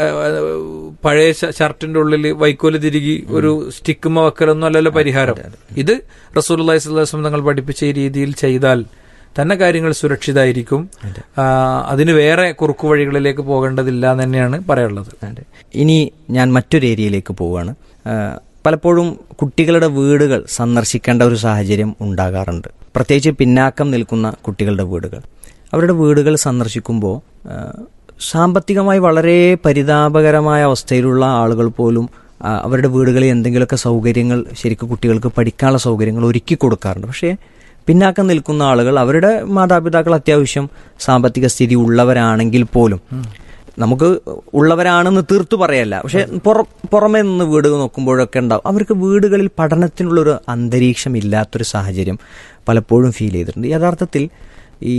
പഴയ ഷർട്ടിന്റെ ഉള്ളിൽ വൈക്കോല് തിരികി ഒരു സ്റ്റിക്കുമ വെക്കലൊന്നും അല്ലല്ലോ പരിഹാരം. ഇത് റസൂലുള്ളാഹി സ്വല്ലല്ലാഹു അലൈഹി വസല്ലം തങ്ങൾ പഠിപ്പിച്ച ഈ രീതിയിൽ ചെയ്താൽ തന്നെ കാര്യങ്ങൾ സുരക്ഷിതമായിരിക്കും. അതിന് വേറെ കുറുക്കു വഴികളിലേക്ക് പോകേണ്ടതില്ല എന്ന് തന്നെയാണ് പറയാനുള്ളത്. ഇനി ഞാൻ മറ്റൊരു ഏരിയയിലേക്ക് പോവുകയാണ്. പലപ്പോഴും കുട്ടികളുടെ വീടുകൾ സന്ദർശിക്കേണ്ട ഒരു സാഹചര്യം ഉണ്ടാകാറുണ്ട്. പ്രത്യേകിച്ച് പിന്നാക്കം നിൽക്കുന്ന കുട്ടികളുടെ വീടുകൾ. അവരുടെ വീടുകൾ സന്ദർശിക്കുമ്പോൾ സാമ്പത്തികമായി വളരെ പരിതാപകരമായ അവസ്ഥയിലുള്ള ആളുകൾ പോലും അവരുടെ വീടുകളിൽ എന്തെങ്കിലുമൊക്കെ സൗകര്യങ്ങൾ, ശരിക്കും കുട്ടികൾക്ക് പഠിക്കാനുള്ള സൗകര്യങ്ങൾ ഒരുക്കി കൊടുക്കാറുണ്ട്. പക്ഷേ പിന്നാക്കം നിൽക്കുന്ന ആളുകൾ, അവരുടെ മാതാപിതാക്കൾ അത്യാവശ്യം സാമ്പത്തിക സ്ഥിതി ഉള്ളവരാണെങ്കിൽ പോലും, നമുക്ക് ഉള്ളവരാണെന്ന് തീർത്തു പറയല്ല, പക്ഷെ പുറ പുറമേ നിന്ന് വീട് നോക്കുമ്പോഴൊക്കെ ഉണ്ടാവും അവർക്ക് വീടുകളിൽ പഠനത്തിനുള്ളൊരു അന്തരീക്ഷം ഇല്ലാത്തൊരു സാഹചര്യം പലപ്പോഴും ഫീൽ ചെയ്തിട്ടുണ്ട്. യഥാർത്ഥത്തിൽ ഈ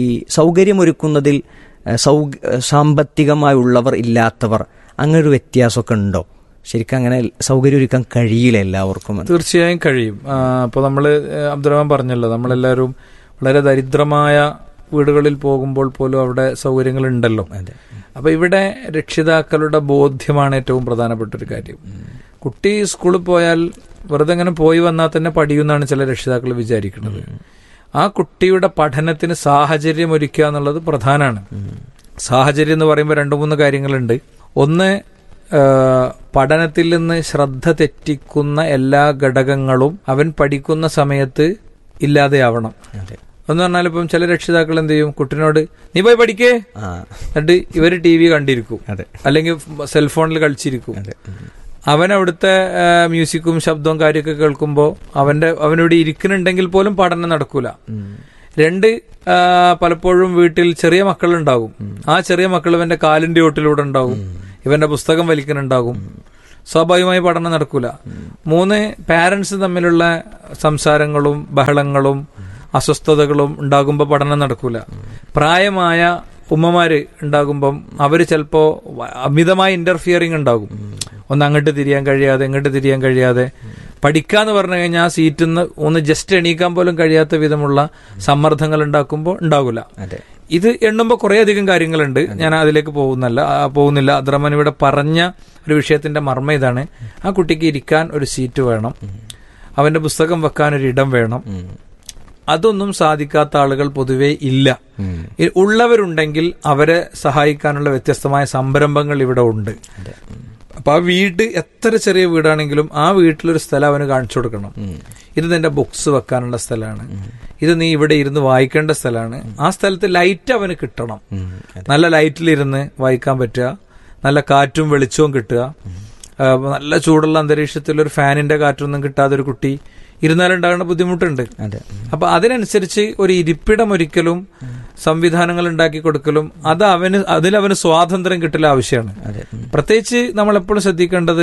സൗകര്യമൊരുക്കുന്നതിൽ സൗ സാമ്പത്തികമായുള്ളവർ ഇല്ലാത്തവർ അങ്ങനൊരു വ്യത്യാസമൊക്കെ ഉണ്ടോ? ശരിക്കും അങ്ങനെ സൗകര്യം ഒരുക്കാൻ കഴിയില്ല എല്ലാവർക്കും. തീർച്ചയായും കഴിയും. അപ്പോൾ നമ്മൾ അബ്ദുറഹ്മാൻ പറഞ്ഞല്ലോ, നമ്മളെല്ലാവരും വളരെ ദരിദ്രമായ വീടുകളിൽ പോകുമ്പോൾ പോലും അവിടെ സൗകര്യങ്ങൾ ഉണ്ടല്ലോ. അപ്പോൾ ഇവിടെ രക്ഷിതാക്കളുടെ ബോധ്യമാണ് ഏറ്റവും പ്രധാനപ്പെട്ട ഒരു കാര്യം. കുട്ടി സ്കൂളിൽ പോയാൽ വെറുതെ അങ്ങനെ പോയി വന്നാൽ തന്നെ പഠിയുമെന്നാണ് ചില രക്ഷിതാക്കൾ വിചാരിക്കുന്നത്. ആ കുട്ടിയുടെ പഠനത്തിന് സാഹചര്യം ഒരുക്കുക എന്നുള്ളത് പ്രധാനമാണ്. സാഹചര്യം എന്ന് പറയുമ്പോൾ രണ്ടു മൂന്ന് കാര്യങ്ങളുണ്ട്. ഒന്ന്, പഠനത്തിൽ നിന്ന് ശ്രദ്ധ തെറ്റിക്കുന്ന എല്ലാ ഘടകങ്ങളും അവൻ പഠിക്കുന്ന സമയത്ത് ഇല്ലാതെയാവണം. എന്ന് പറഞ്ഞാൽ ഇപ്പം ചില രക്ഷിതാക്കൾ എന്ത് ചെയ്യും, കുട്ടിനോട് നീ പോയി പഠിക്കേ, എന്നിട്ട് ഇവര് ടി വി കണ്ടിരിക്കും, അല്ലെങ്കിൽ സെൽഫോണിൽ കളിച്ചിരിക്കും. അവൻ അവിടുത്തെ മ്യൂസിക്കും ശബ്ദവും കാര്യമൊക്കെ കേൾക്കുമ്പോൾ അവന്റെ അവനോട് ഇരിക്കുന്നുണ്ടെങ്കിൽ പോലും പഠനം നടക്കൂല. രണ്ട്, പലപ്പോഴും വീട്ടിൽ ചെറിയ മക്കളുണ്ടാകും. ആ ചെറിയ മക്കൾ ഇവന്റെ കാലിന്റെ ഓട്ടിലൂടെ ഉണ്ടാകും, ഇവന്റെ പുസ്തകം വലിക്കുന്നുണ്ടാകും. സ്വാഭാവികമായി പഠനം നടക്കൂല. മൂന്ന്, പാരന്റ്സ് തമ്മിലുള്ള സംസാരങ്ങളും ബഹളങ്ങളും അസ്വസ്ഥതകളും ഉണ്ടാകുമ്പോൾ പഠനം നടക്കൂല. പ്രായമായ ഉമ്മമാര് ഉണ്ടാകുമ്പം അവര് ചിലപ്പോ അമിതമായ ഇന്റർഫിയറിങ് ഉണ്ടാകും. ഒന്ന് അങ്ങോട്ട് തിരിയാൻ കഴിയാതെ ഇങ്ങോട്ട് തിരിയാൻ കഴിയാതെ പഠിക്കാന്ന് പറഞ്ഞു കഴിഞ്ഞാൽ ആ സീറ്റിൽ നിന്ന് ഒന്ന് ജസ്റ്റ് എണീക്കാൻ പോലും കഴിയാത്ത വിധമുള്ള സമ്മർദ്ദങ്ങൾ ഉണ്ടാക്കുമ്പോൾ ഉണ്ടാകില്ല. ഇത് എണ്ണുമ്പോൾ കുറെ അധികം കാര്യങ്ങളുണ്ട്. ഞാൻ അതിലേക്ക് പോകുന്നല്ല പോകുന്നില്ല അബ്ദുറഹ്മാൻ ഇവിടെ പറഞ്ഞ ഒരു വിഷയത്തിന്റെ മർമ്മ ഇതാണ്. ആ കുട്ടിക്ക് ഇരിക്കാൻ ഒരു സീറ്റ് വേണം, അവന്റെ പുസ്തകം വെക്കാൻ ഒരു ഇടം വേണം. അതൊന്നും സാധിക്കാത്ത ആളുകൾ പൊതുവെ ഇല്ല. ഉള്ളവരുണ്ടെങ്കിൽ അവരെ സഹായിക്കാനുള്ള വ്യത്യസ്തമായ സംരംഭങ്ങൾ ഇവിടെ ഉണ്ട്. അപ്പൊ ആ വീട് എത്ര ചെറിയ വീടാണെങ്കിലും ആ വീട്ടിലൊരു സ്ഥലം അവന് കാണിച്ചു കൊടുക്കണം. ഇത് നിന്റെ ബുക്സ് വെക്കാനുള്ള സ്ഥലമാണ്, ഇത് നീ ഇവിടെ ഇരുന്ന് വായിക്കേണ്ട സ്ഥലമാണ്. ആ സ്ഥലത്ത് ലൈറ്റ് അവന് കിട്ടണം. നല്ല ലൈറ്റിലിരുന്ന് വായിക്കാൻ പറ്റുക, നല്ല കാറ്റും വെളിച്ചവും കിട്ടുക. നല്ല ചൂടുള്ള അന്തരീക്ഷത്തിൽ ഒരു ഫാനിന്റെ കാറ്റൊന്നും കിട്ടാതെ ഒരു കുട്ടി ഇരുന്നാലുണ്ടാകുന്ന ബുദ്ധിമുട്ടുണ്ട്. അപ്പൊ അതിനനുസരിച്ച് ഒരു ഇരിപ്പിടം ഒരിക്കലും സംവിധാനങ്ങൾ ഉണ്ടാക്കി കൊടുക്കലും അത് അവന് അതിലവന് സ്വാതന്ത്ര്യം കിട്ടൽ ആവശ്യമാണ്. പ്രത്യേകിച്ച് നമ്മൾ എപ്പോഴും ശ്രദ്ധിക്കേണ്ടത്,